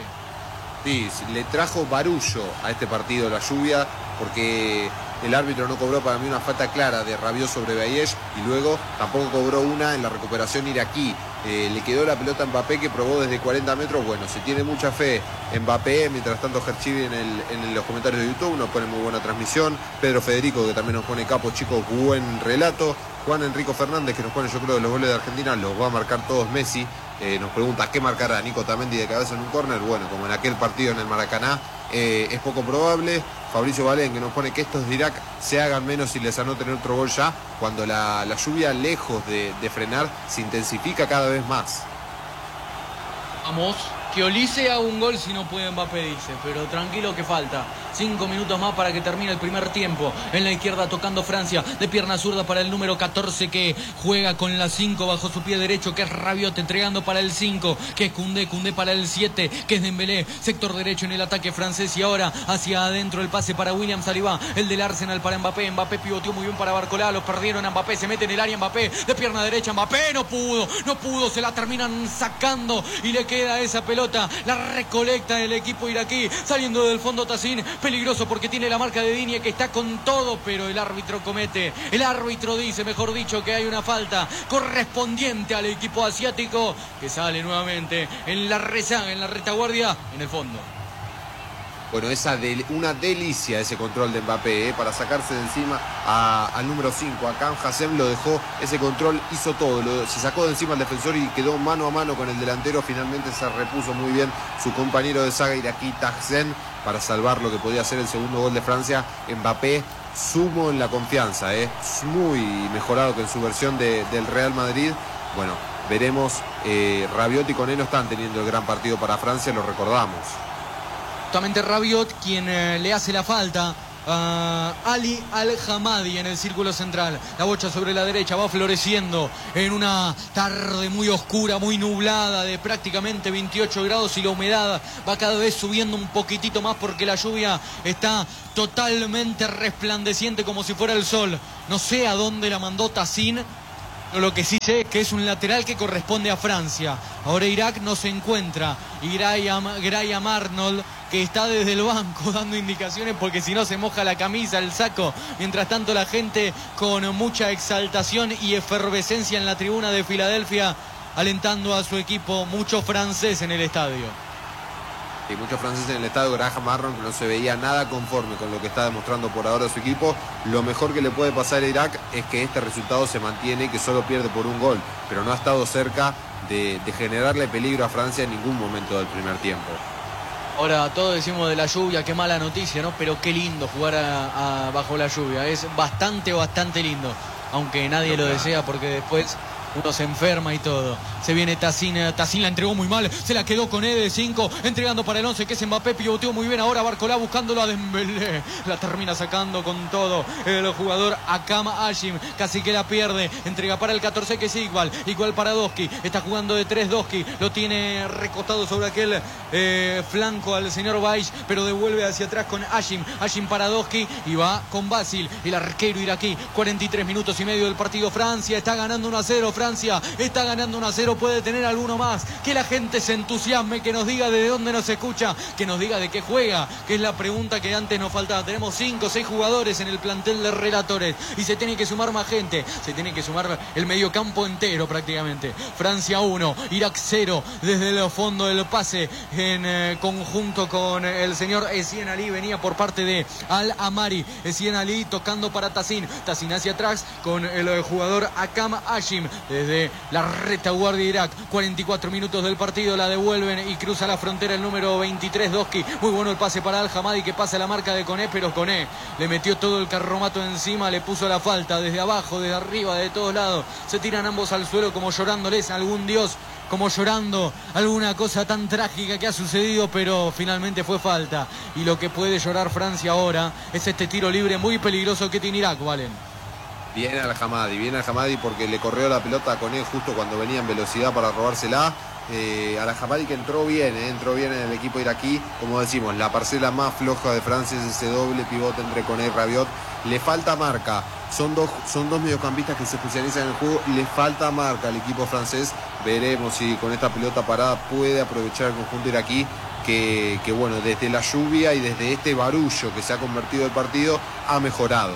Sí, le trajo barullo a este partido la lluvia, porque el árbitro no cobró para mí una falta clara de Rabiot sobre Baish, y luego tampoco cobró una en la recuperación iraquí. Eh, le quedó la pelota a Mbappé, que probó desde cuarenta metros. Bueno, se tiene mucha fe en Mbappé. Mientras tanto, Herchivi en, el, en los comentarios de YouTube nos pone muy buena transmisión. Pedro Federico, que también nos pone capo, chicos, buen relato. Juan Enrico Fernández, que nos pone, yo creo, de los goles de Argentina los va a marcar todos Messi. Eh, nos pregunta qué marcará Nico Tamendi de cabeza en un córner. Bueno, como en aquel partido en el Maracaná, eh, es poco probable. Fabricio Valén, que nos pone que estos de Irak se hagan menos y les anoten otro gol ya, cuando la, la lluvia, lejos de, de frenar, se intensifica cada vez más. Vamos, que Olise haga un gol si no puede Mbappé, dice, pero tranquilo que falta. Cinco minutos más para que termine el primer tiempo. En la izquierda tocando Francia, de pierna zurda para el número catorce, que juega con la cinco bajo su pie derecho, que es Rabiot, entregando para el cinco, que es Koundé, Koundé para el siete, que es Dembélé, sector derecho en el ataque francés, y ahora hacia adentro el pase para William Saliba, el del Arsenal para Mbappé. Mbappé pivoteó muy bien para Barcola, los perdieron a Mbappé, se mete en el área Mbappé, de pierna derecha Mbappé, no pudo, no pudo, se la terminan sacando y le queda esa pelota, la recolecta el equipo iraquí, saliendo del fondo Tacín, peligroso porque tiene la marca de Digne, que está con todo, pero el árbitro comete, el árbitro dice, mejor dicho, que hay una falta correspondiente al equipo asiático, que sale nuevamente en la rezaga, en la retaguardia, en el fondo. Bueno, esa de, una delicia ese control de Mbappé, ¿eh? Para sacarse de encima a, al número cinco, a Cam Hassem, lo dejó, ese control hizo todo, lo, se sacó de encima al defensor y quedó mano a mano con el delantero. Finalmente se repuso muy bien su compañero de saga iraquí Tahsen para salvar lo que podía ser el segundo gol de Francia. Mbappé sumo en la confianza, ¿eh? Muy mejorado que en su versión de, del Real Madrid. Bueno, veremos, eh, Rabiot y Koné no están teniendo el gran partido para Francia, lo recordamos. Justamente Rabiot, quien eh, le hace la falta a Ali Al-Hamadi en el círculo central. La bocha sobre la derecha va floreciendo en una tarde muy oscura, muy nublada, de prácticamente veintiocho grados, y la humedad va cada vez subiendo un poquitito más porque la lluvia está totalmente resplandeciente como si fuera el sol. No sé a dónde la mandó Tacín. Lo que sí sé es que es un lateral que corresponde a Francia. Ahora Irak no se encuentra. Y Graham, Graham Arnold, que está desde el banco dando indicaciones porque si no se moja la camisa, el saco. Mientras tanto la gente con mucha exaltación y efervescencia en la tribuna de Filadelfia, alentando a su equipo. Mucho francés en el estadio. Y muchos franceses en el estadio. Graham Arnold, que no se veía nada conforme con lo que está demostrando por ahora su equipo. Lo mejor que le puede pasar a Irak es que este resultado se mantiene y que solo pierde por un gol, pero no ha estado cerca de, de generarle peligro a Francia en ningún momento del primer tiempo. Ahora todos decimos de la lluvia, qué mala noticia, ¿no? Pero qué lindo jugar a, a, bajo la lluvia. Es bastante, bastante lindo, aunque nadie no, lo claro. desea, porque después uno se enferma y todo. Se viene Tacín, Tacín la entregó muy mal, se la quedó con E de cinco, entregando para el once, que es Mbappé, pivoteó muy bien ahora Barcolá buscándolo a Dembélé, la termina sacando con todo el jugador Akam Hashim, casi que la pierde, entrega para el catorce, que es Iqbal, Iqbal para Doski, está jugando de tres Doski, lo tiene recostado sobre aquel eh, flanco al señor Baish, pero devuelve hacia atrás con Hashim, Hashim para Doski, y va con Basil, el arquero iraquí. Cuarenta y tres minutos y medio del partido. Francia está ganando uno a cero, Francia está ganando uno a cero, puede tener alguno más. Que la gente se entusiasme, que nos diga de dónde nos escucha, que nos diga de qué juega, que es la pregunta que antes nos faltaba. Tenemos cinco o seis jugadores en el plantel de relatores y se tiene que sumar más gente, se tiene que sumar el mediocampo entero prácticamente. Francia uno, Irak cero, desde el fondo del pase en eh, conjunto con el señor Essien Ali, venía por parte de Al-Amari. Essien Ali tocando para Tacín, Tacín hacia atrás con el jugador Akam Hashim desde la retaguardia de Irak. Cuarenta y cuatro minutos del partido, la devuelven y cruza la frontera el número veintitrés, Doski. Muy bueno el pase para Al-Hamadi, que pasa la marca de Koné, pero Koné le metió todo el carromato encima, le puso la falta desde abajo, desde arriba, de todos lados. Se tiran ambos al suelo como llorándoles a algún dios, como llorando alguna cosa tan trágica que ha sucedido, pero finalmente fue falta. Y lo que puede llorar Francia ahora es este tiro libre muy peligroso que tiene Irak, Valen. Viene Al-Hamadi, viene Al-Hamadi porque le corrió la pelota a Koné justo cuando venía en velocidad para robársela. Eh, Al-Hamadi, que entró bien, eh, entró bien en el equipo iraquí. Como decimos, la parcela más floja de Francia es ese doble pivote entre Koné y Rabiot. Le falta marca, son dos, son dos mediocampistas que se especializan en el juego, le falta marca al equipo francés. Veremos si con esta pelota parada puede aprovechar el conjunto iraquí, que, que bueno, desde la lluvia y desde este barullo que se ha convertido el partido, ha mejorado.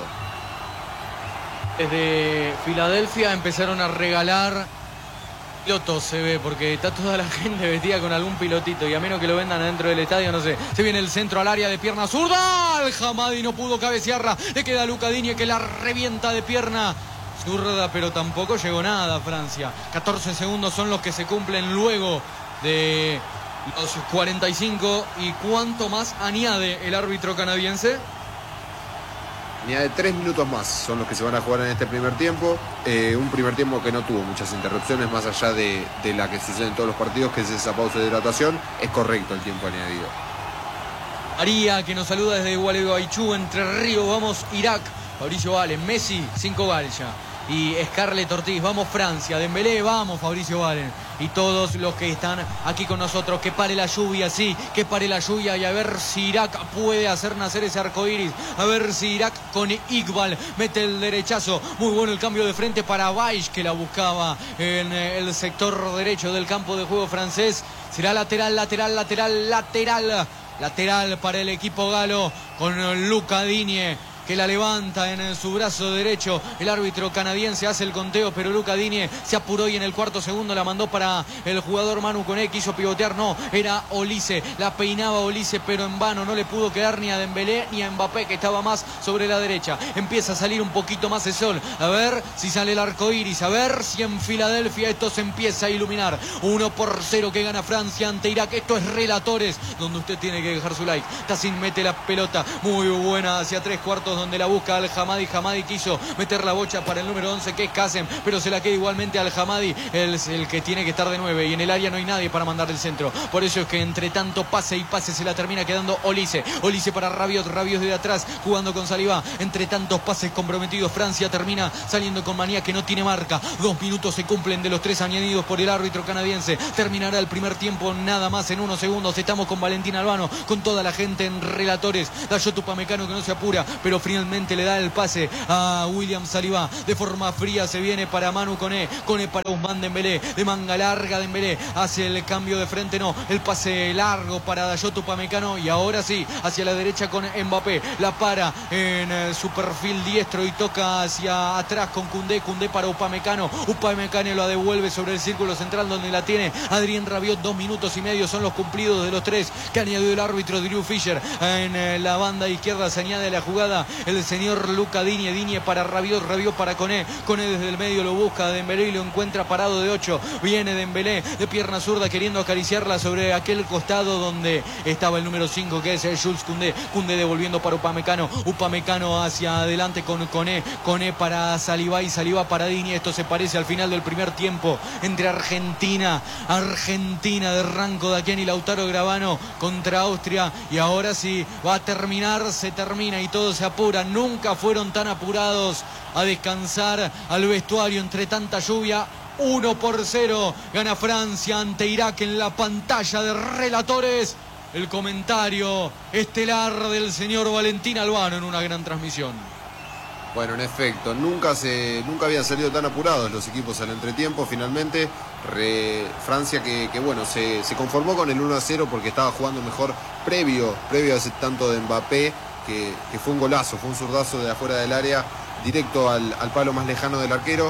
Desde Filadelfia empezaron a regalar pilotos, se ve, porque está toda la gente vestida con algún pilotito, y a menos que lo vendan dentro del estadio, no sé. Se viene el centro al área de pierna zurda, Al-Hamadi no pudo cabecearla, le queda a Luca Digne, que la revienta de pierna zurda, pero tampoco llegó nada a Francia. catorce segundos son los que se cumplen luego de los cuarenta y cinco. ¿Y cuánto más añade el árbitro canadiense? Añade tres minutos más, son los que se van a jugar en este primer tiempo. Eh, un primer tiempo que no tuvo muchas interrupciones, más allá de, de la que sucede en todos los partidos, que es esa pausa de hidratación. Es correcto el tiempo añadido. María, que nos saluda desde Gualeguaychú, Entre Ríos. Vamos Irak, Fabricio Valen, Messi, cinco goles ya. Y Scarlett Ortiz, vamos Francia, Dembélé, vamos Fabricio Valen. Y todos los que están aquí con nosotros, que pare la lluvia, sí, que pare la lluvia, y a ver si Irak puede hacer nacer ese arco iris. A ver si Irak con Iqbal mete el derechazo. Muy bueno el cambio de frente para Baish, que la buscaba en el sector derecho del campo de juego francés. Será lateral, lateral, lateral, lateral. Lateral para el equipo galo con Luca Digne, que la levanta en su brazo derecho. El árbitro canadiense hace el conteo, pero Luca Digne se apuró y en el cuarto segundo la mandó para el jugador Manu Koné. Quiso pivotear, no, era Olise, la peinaba Olise, pero en vano, no le pudo quedar ni a Dembélé ni a Mbappé, que estaba más sobre la derecha. Empieza a salir un poquito más el sol, a ver si sale el arco iris, a ver si en Filadelfia esto se empieza a iluminar. Uno por cero que gana Francia ante Irak. Esto es Relatores, donde usted tiene que dejar su like. Tacín mete la pelota muy buena hacia tres cuartos, donde la busca Al Hamadi. Hamadi quiso meter la bocha para el número once, que es Kassem, pero se la queda igualmente Al Hamadi, el, el que tiene que estar de nueve, y en el área no hay nadie para mandar el centro. Por eso es que entre tanto pase y pase se la termina quedando Olise. Olise para Rabiot, Rabiot de atrás jugando con Saliba. Entre tantos pases comprometidos, Francia termina saliendo con Manía, que no tiene marca. Dos minutos se cumplen de los tres añadidos por el árbitro canadiense. Terminará el primer tiempo nada más en unos segundos. Estamos con Valentín Albano, con toda la gente en relatores. Dayot Upamecano, que no se apura, pero finalmente le da el pase a William Saliba. De forma fría se viene para Manu Koné, Koné para Ousmane Dembélé, de manga larga Dembélé, hace el cambio de frente, no, el pase largo para Dayot Upamecano, y ahora sí, hacia la derecha con Mbappé, la para en su perfil diestro y toca hacia atrás con Koundé, Koundé para Upamecano, Upamecano la devuelve sobre el círculo central donde la tiene Adrien Rabiot. Dos minutos y medio son los cumplidos de los tres que ha añadido el árbitro Drew Fisher. En la banda izquierda se añade a la jugada el señor Luca Digne, Digne para Rabiot, Rabiot para Koné, Koné desde el medio lo busca a Dembélé y lo encuentra parado de ocho. Viene Dembélé de pierna zurda queriendo acariciarla sobre aquel costado donde estaba el número cinco, que es el Jules Koundé. Koundé devolviendo para Upamecano, Upamecano hacia adelante con Koné, Koné para Saliba y Saliba para Digne. Esto se parece al final del primer tiempo entre Argentina, Argentina de Ranco Daquiani y Lautaro Gravano contra Austria, y ahora sí va a terminar, se termina y todo se apura. Nunca fueron tan apurados a descansar al vestuario entre tanta lluvia. Uno por cero gana Francia ante Irak. En la pantalla de relatores, el comentario estelar del señor Valentín Albano en una gran transmisión. Bueno, en efecto, nunca se nunca habían salido tan apurados los equipos al entretiempo. Finalmente, re, Francia que, que bueno, se, se conformó con el uno a cero porque estaba jugando mejor previo, previo a ese tanto de Mbappé, que, que fue un golazo, fue un zurdazo de afuera del área, directo al, al palo más lejano del arquero.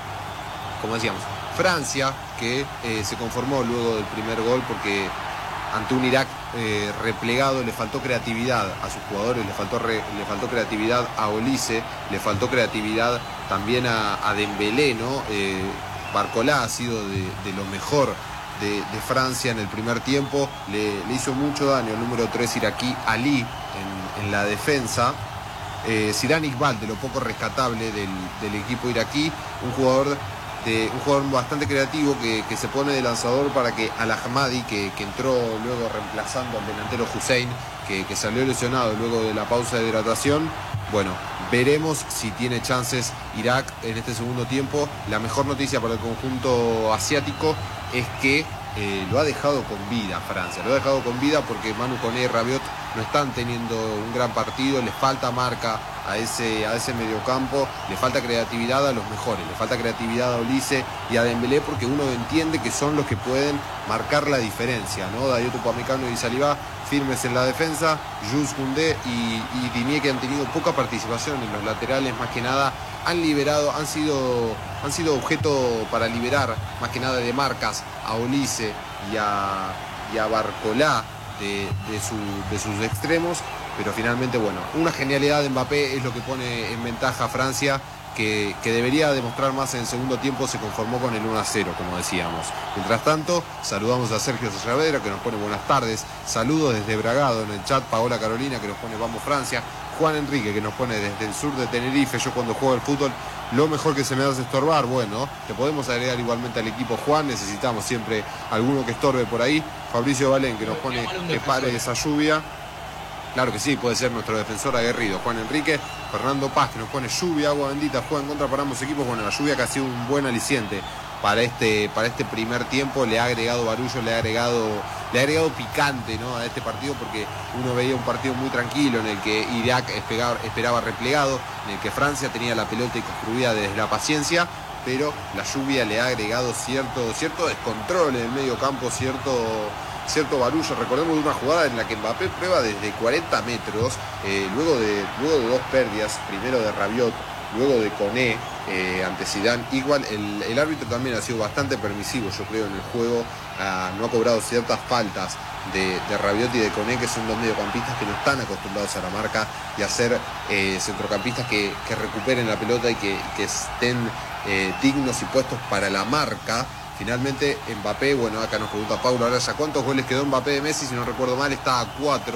Como decíamos, Francia que eh, se conformó luego del primer gol porque ante un Irak eh, replegado le faltó creatividad a sus jugadores, le faltó, re, le faltó creatividad a Olise, le faltó creatividad también a, a Dembélé, ¿no? Eh, Barcola ha sido de, de lo mejor de, de Francia en el primer tiempo, le, le hizo mucho daño el número tres iraquí Ali en, en la defensa. Eh, Sirhan Iqbal, de lo poco rescatable del, del equipo iraquí, un jugador de un jugador bastante creativo que, que se pone de lanzador para que Al Hamadi, que, que entró luego reemplazando al delantero Hussein, que, que salió lesionado luego de la pausa de hidratación. Bueno, veremos si tiene chances Irak en este segundo tiempo. La mejor noticia para el conjunto asiático es que eh, lo ha dejado con vida Francia, lo ha dejado con vida porque Manu Koné y Rabiot no están teniendo un gran partido, les falta marca a ese, a ese mediocampo, le falta creatividad a los mejores, le falta creatividad a Olise y a Dembélé, porque uno entiende que son los que pueden marcar la diferencia, ¿no? Dayot Upamecano y Saliba firmes en la defensa, Jules Koundé y, y Digne, que han tenido poca participación en los laterales, más que nada han liberado, han sido, han sido objeto para liberar más que nada de marcas a Olise y a, y a Barcola de, de, su, de sus extremos. Pero finalmente, bueno, una genialidad de Mbappé es lo que pone en ventaja a Francia, que, que debería demostrar más en el segundo tiempo. Se conformó con el uno a cero, como decíamos. Mientras tanto, saludamos a Sergio Saavedra, que nos pone buenas tardes. Saludos desde Bragado en el chat. Paola Carolina, que nos pone vamos Francia. Juan Enrique, que nos pone desde el sur de Tenerife. Yo cuando juego al fútbol, lo mejor que se me hace estorbar. Bueno, te podemos agregar igualmente al equipo, Juan. Necesitamos siempre alguno que estorbe por ahí. Fabricio Valén, que nos pone que pare esa lluvia. Claro que sí, puede ser nuestro defensor aguerrido. Juan Enrique, Fernando Paz, que nos pone lluvia, agua bendita, juega en contra para ambos equipos. Bueno, la lluvia que ha sido un buen aliciente para este, para este primer tiempo. Le ha agregado barullo, le ha agregado, le ha agregado picante, ¿no?, a este partido, porque uno veía un partido muy tranquilo en el que Irak esperaba, esperaba replegado, en el que Francia tenía la pelota y construía desde la paciencia, pero la lluvia le ha agregado cierto, cierto descontrol en el medio campo, cierto... cierto barullo. Recordemos de una jugada en la que Mbappé prueba desde cuarenta metros, eh, luego, de, luego de dos pérdidas, primero de Rabiot, luego de Koné, eh, ante Zidane. Igual el, el árbitro también ha sido bastante permisivo, yo creo, en el juego, uh, no ha cobrado ciertas faltas de, de Rabiot y de Koné, que son dos mediocampistas que no están acostumbrados a la marca y a ser eh, centrocampistas que, que recuperen la pelota y que, que estén eh, dignos y puestos para la marca. Finalmente Mbappé, bueno, acá nos pregunta Paulo Araya, ¿cuántos goles quedó Mbappé de Messi? Si no recuerdo mal, está a cuatro.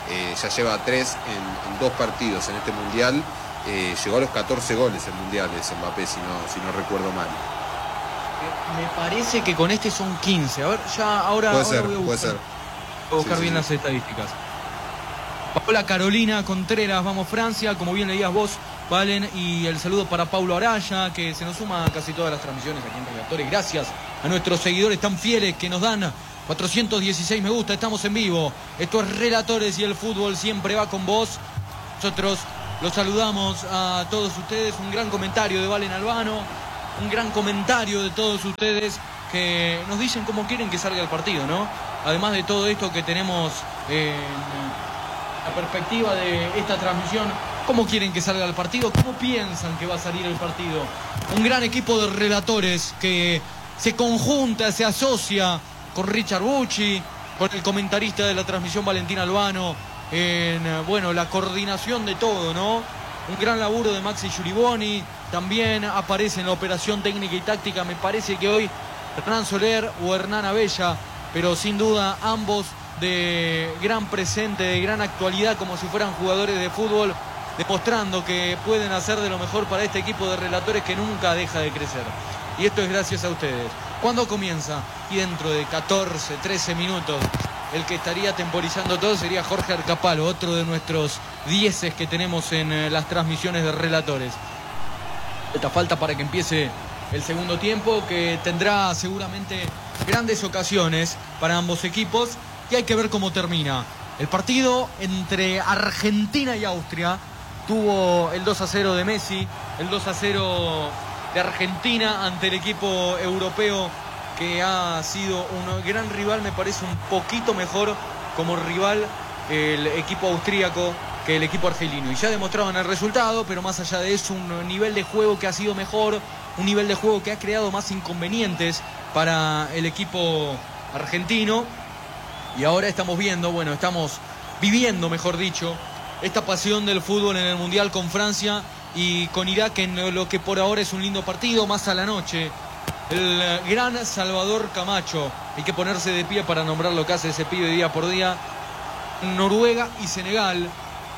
eh, ya lleva tres en, en dos partidos en este Mundial. Eh, llegó a los catorce goles el Mundial, es Mbappé, si no, si no recuerdo mal. Me parece que con este son quince. A ver, ya ahora, puede ahora ser, voy a buscar, puede ser. voy a buscar sí, bien sí, las sí. estadísticas. Hola Carolina Contreras, vamos Francia, como bien leías vos, Valen, y el saludo para Paulo Araya, que se nos suma a casi todas las transmisiones aquí en Relatores. Gracias a nuestros seguidores tan fieles que nos dan cuatrocientos dieciséis me gusta, estamos en vivo. Esto es Relatores y el fútbol siempre va con vos. Nosotros los saludamos a todos ustedes, un gran comentario de Valen Albano, un gran comentario de todos ustedes que nos dicen cómo quieren que salga el partido, ¿no? Además de todo esto que tenemos en la perspectiva de esta transmisión, cómo quieren que salga el partido, cómo piensan que va a salir el partido. Un gran equipo de relatores que se conjunta, se asocia con Richard Bucci, con el comentarista de la transmisión Valentín Albano, en bueno, la coordinación de todo, ¿no? Un gran laburo de Maxi Giuriboni, también aparece en la operación técnica y táctica, me parece que hoy Hernán Soler o Hernán Abella, pero sin duda ambos de gran presente, de gran actualidad, como si fueran jugadores de fútbol, demostrando que pueden hacer de lo mejor para este equipo de relatores que nunca deja de crecer. Y esto es gracias a ustedes. ¿Cuándo comienza? Y dentro de catorce, trece minutos, el que estaría temporizando todo sería Jorge Arcapalo, otro de nuestros dieces que tenemos en eh, las transmisiones de relatores. Esta falta para que empiece el segundo tiempo, que tendrá seguramente grandes ocasiones para ambos equipos, y hay que ver cómo termina. El partido entre Argentina y Austria tuvo el dos a cero de Messi, el dos a cero de Argentina ante el equipo europeo, que ha sido un gran rival, me parece un poquito mejor como rival el equipo austríaco que el equipo argelino. Y ya demostraban el resultado, pero más allá de eso, un nivel de juego que ha sido mejor, un nivel de juego que ha creado más inconvenientes para el equipo argentino. Y ahora estamos viendo, bueno, estamos viviendo, mejor dicho, esta pasión del fútbol en el Mundial con Francia y con Irak, en lo que por ahora es un lindo partido. Más a la noche, el gran Salvador Camacho, hay que ponerse de pie para nombrar lo que hace ese pibe día por día. Noruega y Senegal,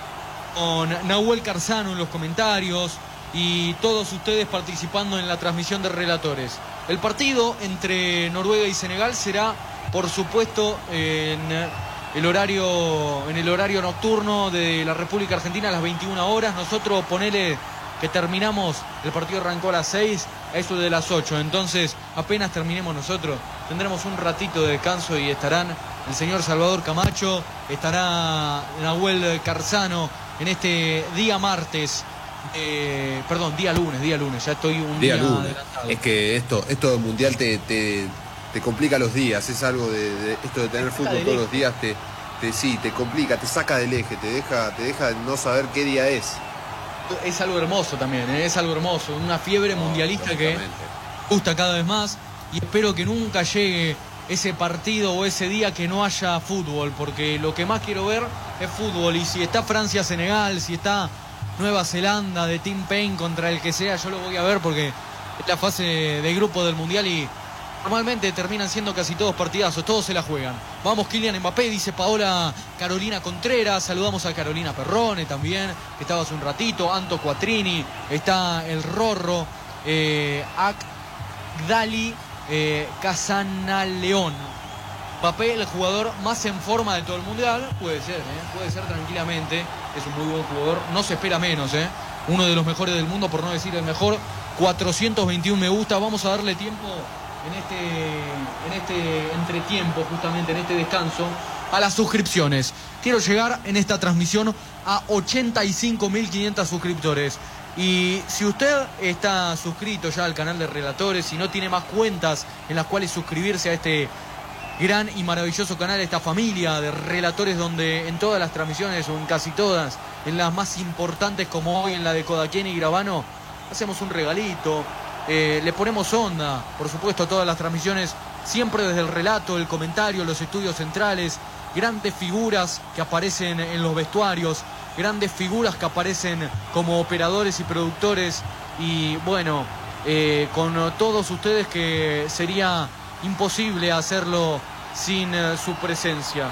con Nahuel Carzano en los comentarios y todos ustedes participando en la transmisión de relatores. El partido entre Noruega y Senegal será, por supuesto, en el horario, en el horario nocturno de la República Argentina a las veintiuna horas. Nosotros ponele que terminamos, el partido arrancó a las seis, a eso de las ocho. Entonces, apenas terminemos nosotros, tendremos un ratito de descanso y estarán el señor Salvador Camacho, estará Nahuel Carzano en este día martes, eh, perdón, día lunes, día lunes, ya estoy un día, día lunes. adelantado. Es que esto, esto del Mundial te, te, te complica los días, es algo de, de esto de tener fútbol todos los días, te, te sí, te complica, te saca del eje, te deja, te deja no saber qué día es. Es algo hermoso también, ¿eh? Es algo hermoso, una fiebre No, mundialista que gusta cada vez más, y espero que nunca llegue ese partido o ese día que no haya fútbol, porque lo que más quiero ver es fútbol. Y si está Francia-Senegal, si está Nueva Zelanda de Tim Payne contra el que sea, yo lo voy a ver porque es la fase de grupo del Mundial y normalmente terminan siendo casi todos partidazos, todos se la juegan. Vamos Kylian Mbappé, dice Paola Carolina Contreras. Saludamos a Carolina Perrone también, que estaba hace un ratito. Anto Quattrini, está el Rorro, eh, Akdali, eh, Casanaleón. Mbappé, el jugador más en forma de todo el Mundial, puede ser, ¿eh? puede ser tranquilamente, es un muy buen jugador, no se espera menos, ¿eh? Uno de los mejores del mundo, por no decir el mejor. Cuatrocientos veintiuno me gusta, vamos a darle tiempo en este, en este entretiempo, justamente en este descanso, a las suscripciones. Quiero llegar en esta transmisión a ochenta y cinco mil quinientos suscriptores. Y si usted está suscrito ya al canal de Relatores y no tiene más cuentas en las cuales suscribirse a este gran y maravilloso canal, esta familia de relatores donde en todas las transmisiones, o en casi todas, en las más importantes como hoy en la de Codaquén y Gravano, hacemos un regalito, eh, le ponemos onda, por supuesto, a todas las transmisiones, siempre desde el relato, el comentario, los estudios centrales, grandes figuras que aparecen en los vestuarios, grandes figuras que aparecen como operadores y productores, y bueno, eh, con todos ustedes que sería imposible hacerlo sin uh, su presencia.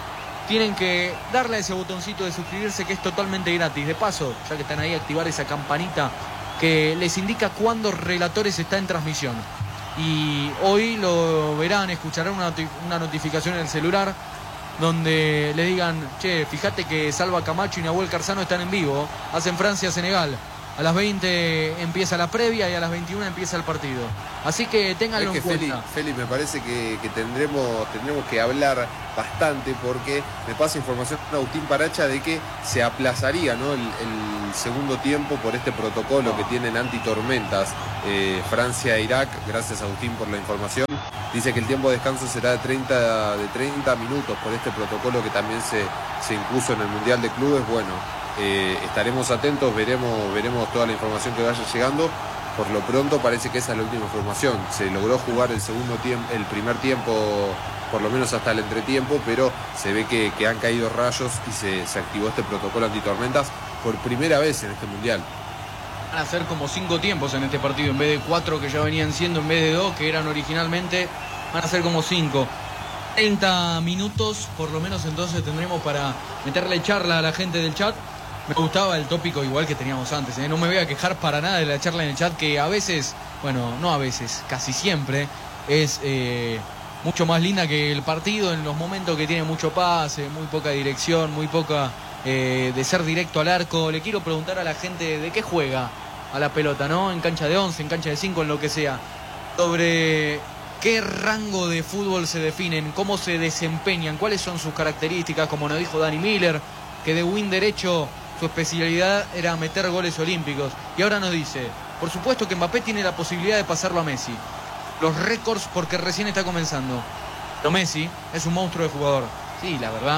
tienen que darle a ese botoncito de suscribirse, que es totalmente gratis. De paso, ya que están ahí, activar esa campanita que les indica cuándo Relatores está en transmisión. Y hoy lo verán, escucharán una, una notificación en el celular donde le digan, che, fíjate que Salva Camacho y Nahuel Carzano están en vivo, hacen Francia-Senegal. A las veinte empieza la previa y a las veintiuna empieza el partido. Así que ténganlo en cuenta. Feli, Feli, me parece que, que tendremos, tendremos que hablar bastante, porque me pasa información Agustín Paracha de que se aplazaría, ¿no?, el, el segundo tiempo por este protocolo oh. que tienen antitormentas eh, Francia-Irak. Gracias, Agustín, por la información. Dice que el tiempo de descanso será de treinta, de treinta minutos por este protocolo que también se, se impuso en el Mundial de Clubes. Bueno, eh, estaremos atentos, veremos, veremos toda la información que vaya llegando. Por lo pronto parece que esa es la última información. Se logró jugar el segundo tiempo, el primer tiempo, por lo menos hasta el entretiempo, pero se ve que, que han caído rayos y se, se activó este protocolo antitormentas por primera vez en este Mundial. Van a ser como cinco tiempos en este partido, en vez de cuatro que ya venían siendo, en vez de dos que eran originalmente, van a ser como cinco. treinta minutos, por lo menos entonces tendremos para meterle charla a la gente del chat. Me gustaba el tópico igual que teníamos antes, ¿eh? No me voy a quejar para nada de la charla en el chat, que a veces, bueno, no a veces, casi siempre, es eh, mucho más linda que el partido en los momentos que tiene mucho pase, muy poca dirección, muy poca eh, de ser directo al arco. Le quiero preguntar a la gente de qué juega a la pelota, ¿no? En cancha de once, en cancha de cinco, en lo que sea. Sobre qué rango de fútbol se definen, cómo se desempeñan, cuáles son sus características, como nos dijo Dani Miller, que de win derecho su especialidad era meter goles olímpicos. Y ahora nos dice, por supuesto que Mbappé tiene la posibilidad de pasarlo a Messi. Los récords porque recién está comenzando. Pero Messi es un monstruo de jugador. Sí, la verdad,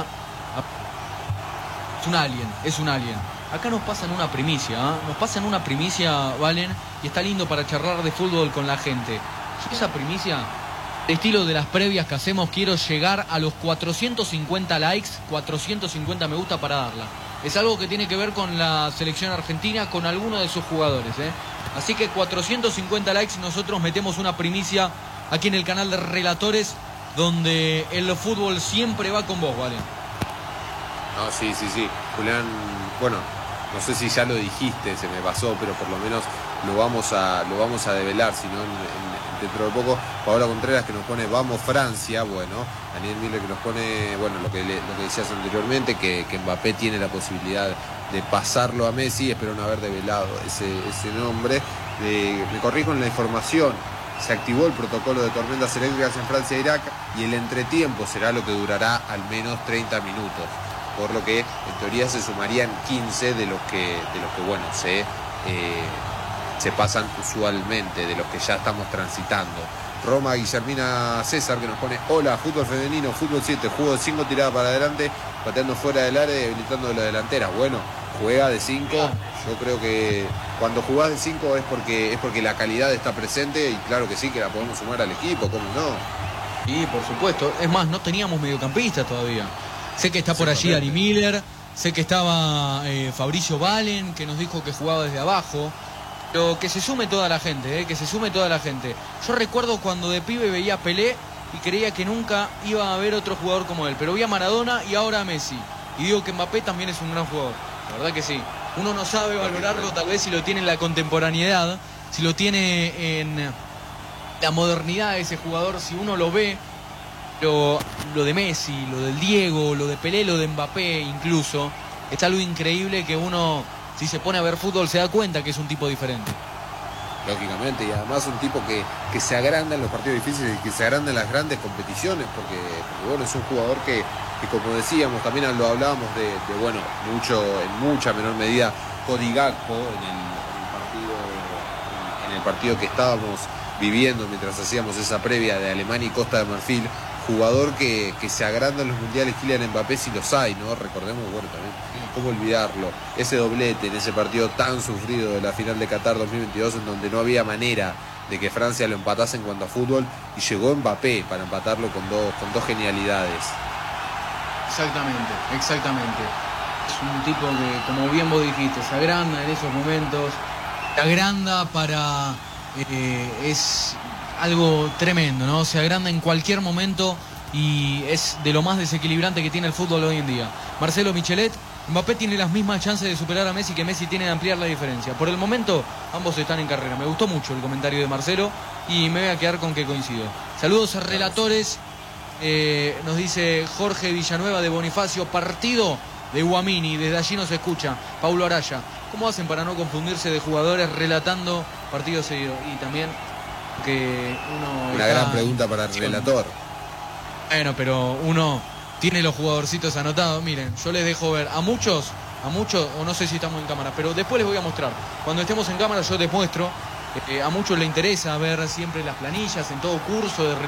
es un alien, es un alien. Acá nos pasan una primicia, ¿eh? Nos pasan una primicia, Valen, y está lindo para charlar de fútbol con la gente. Y esa primicia, de estilo de las previas que hacemos, quiero llegar a los cuatrocientos cincuenta likes, cuatrocientos cincuenta me gusta para darla. Es algo que tiene que ver con la selección argentina, con alguno de sus jugadores, ¿eh? Así que cuatrocientos cincuenta likes, nosotros metemos una primicia aquí en el canal de Relatores, donde el fútbol siempre va con vos, ¿vale? No, sí, sí, sí. Julián, bueno, no sé si ya lo dijiste, se me pasó, pero por lo menos lo vamos a, lo vamos a develar, si no en, en, dentro de poco. Paola Contreras que nos pone vamos Francia, bueno, Daniel Miller que nos pone, bueno, lo que, le, lo que decías anteriormente, que, que Mbappé tiene la posibilidad de pasarlo a Messi. Espero no haber develado ese, ese nombre. De, me corrijo en la información, se activó el protocolo de tormentas eléctricas en Francia e Irak y el entretiempo será lo que durará al menos treinta minutos, por lo que en teoría se sumarían quince de los que, de los que bueno, se, eh, se pasan usualmente, de los que ya estamos transitando. Roma Guillermina César que nos pone, hola, fútbol femenino, fútbol siete, juego de cinco, tirada para adelante, pateando fuera del área y habilitando de la delantera. Bueno, juega de cinco, yo creo que cuando jugás de cinco es porque, es porque la calidad está presente, y claro que sí, que la podemos sumar al equipo, ¿cómo no? Sí, por supuesto. Es más, no teníamos mediocampista todavía. Sé que está por allí Dani Miller, sé que estaba eh, Fabricio Valen, que nos dijo que jugaba desde abajo. Pero que se sume toda la gente, eh, que se sume toda la gente. Yo recuerdo cuando de pibe veía a Pelé y creía que nunca iba a haber otro jugador como él. Pero vi a Maradona y ahora a Messi. Y digo que Mbappé también es un gran jugador. La verdad que sí. Uno no sabe valorarlo tal vez si lo tiene en la contemporaneidad, si lo tiene en la modernidad de ese jugador, si uno lo ve. Pero lo de Messi, lo del Diego, lo de Pelé, lo de Mbappé incluso, es algo increíble que uno, si se pone a ver fútbol, se da cuenta que es un tipo diferente. Lógicamente, y además un tipo que, que se agranda en los partidos difíciles y que se agranda en las grandes competiciones, porque, porque bueno, es un jugador que, que como decíamos, también lo hablábamos de, de bueno, mucho, en mucha menor medida, Cody Gakpo en el, en el partido, en, en el partido que estábamos viviendo mientras hacíamos esa previa de Alemania y Costa de Marfil. Jugador que, que se agranda en los mundiales, Kylian Mbappé, si los hay, ¿no? Recordemos, bueno, también, cómo olvidarlo, ese doblete en ese partido tan sufrido de la final de Qatar dos mil veintidós, en donde no había manera de que Francia lo empatase en cuanto a fútbol, y llegó Mbappé para empatarlo con dos, con dos genialidades. Exactamente, exactamente. Es un tipo que, como bien vos dijiste, se agranda en esos momentos, se agranda para... Eh, es... algo tremendo, ¿no? Se agranda en cualquier momento y es de lo más desequilibrante que tiene el fútbol hoy en día. Marcelo Michelet, Mbappé tiene las mismas chances de superar a Messi que Messi tiene de ampliar la diferencia. Por el momento, ambos están en carrera. Me gustó mucho el comentario de Marcelo y me voy a quedar con que coincido. Saludos a relatores. Eh, nos dice Jorge Villanueva de Bonifacio, partido de Guamini, desde allí nos escucha. Paulo Araya, ¿cómo hacen para no confundirse de jugadores relatando partidos seguidos? Y también que uno... Una está... gran pregunta para el relator. Bueno, pero uno tiene los jugadorcitos anotados. Miren, yo les dejo ver a muchos, a muchos, o no sé si estamos en cámara, pero después les voy a mostrar. Cuando estemos en cámara yo les muestro. Eh, a muchos les interesa ver siempre las planillas en todo curso de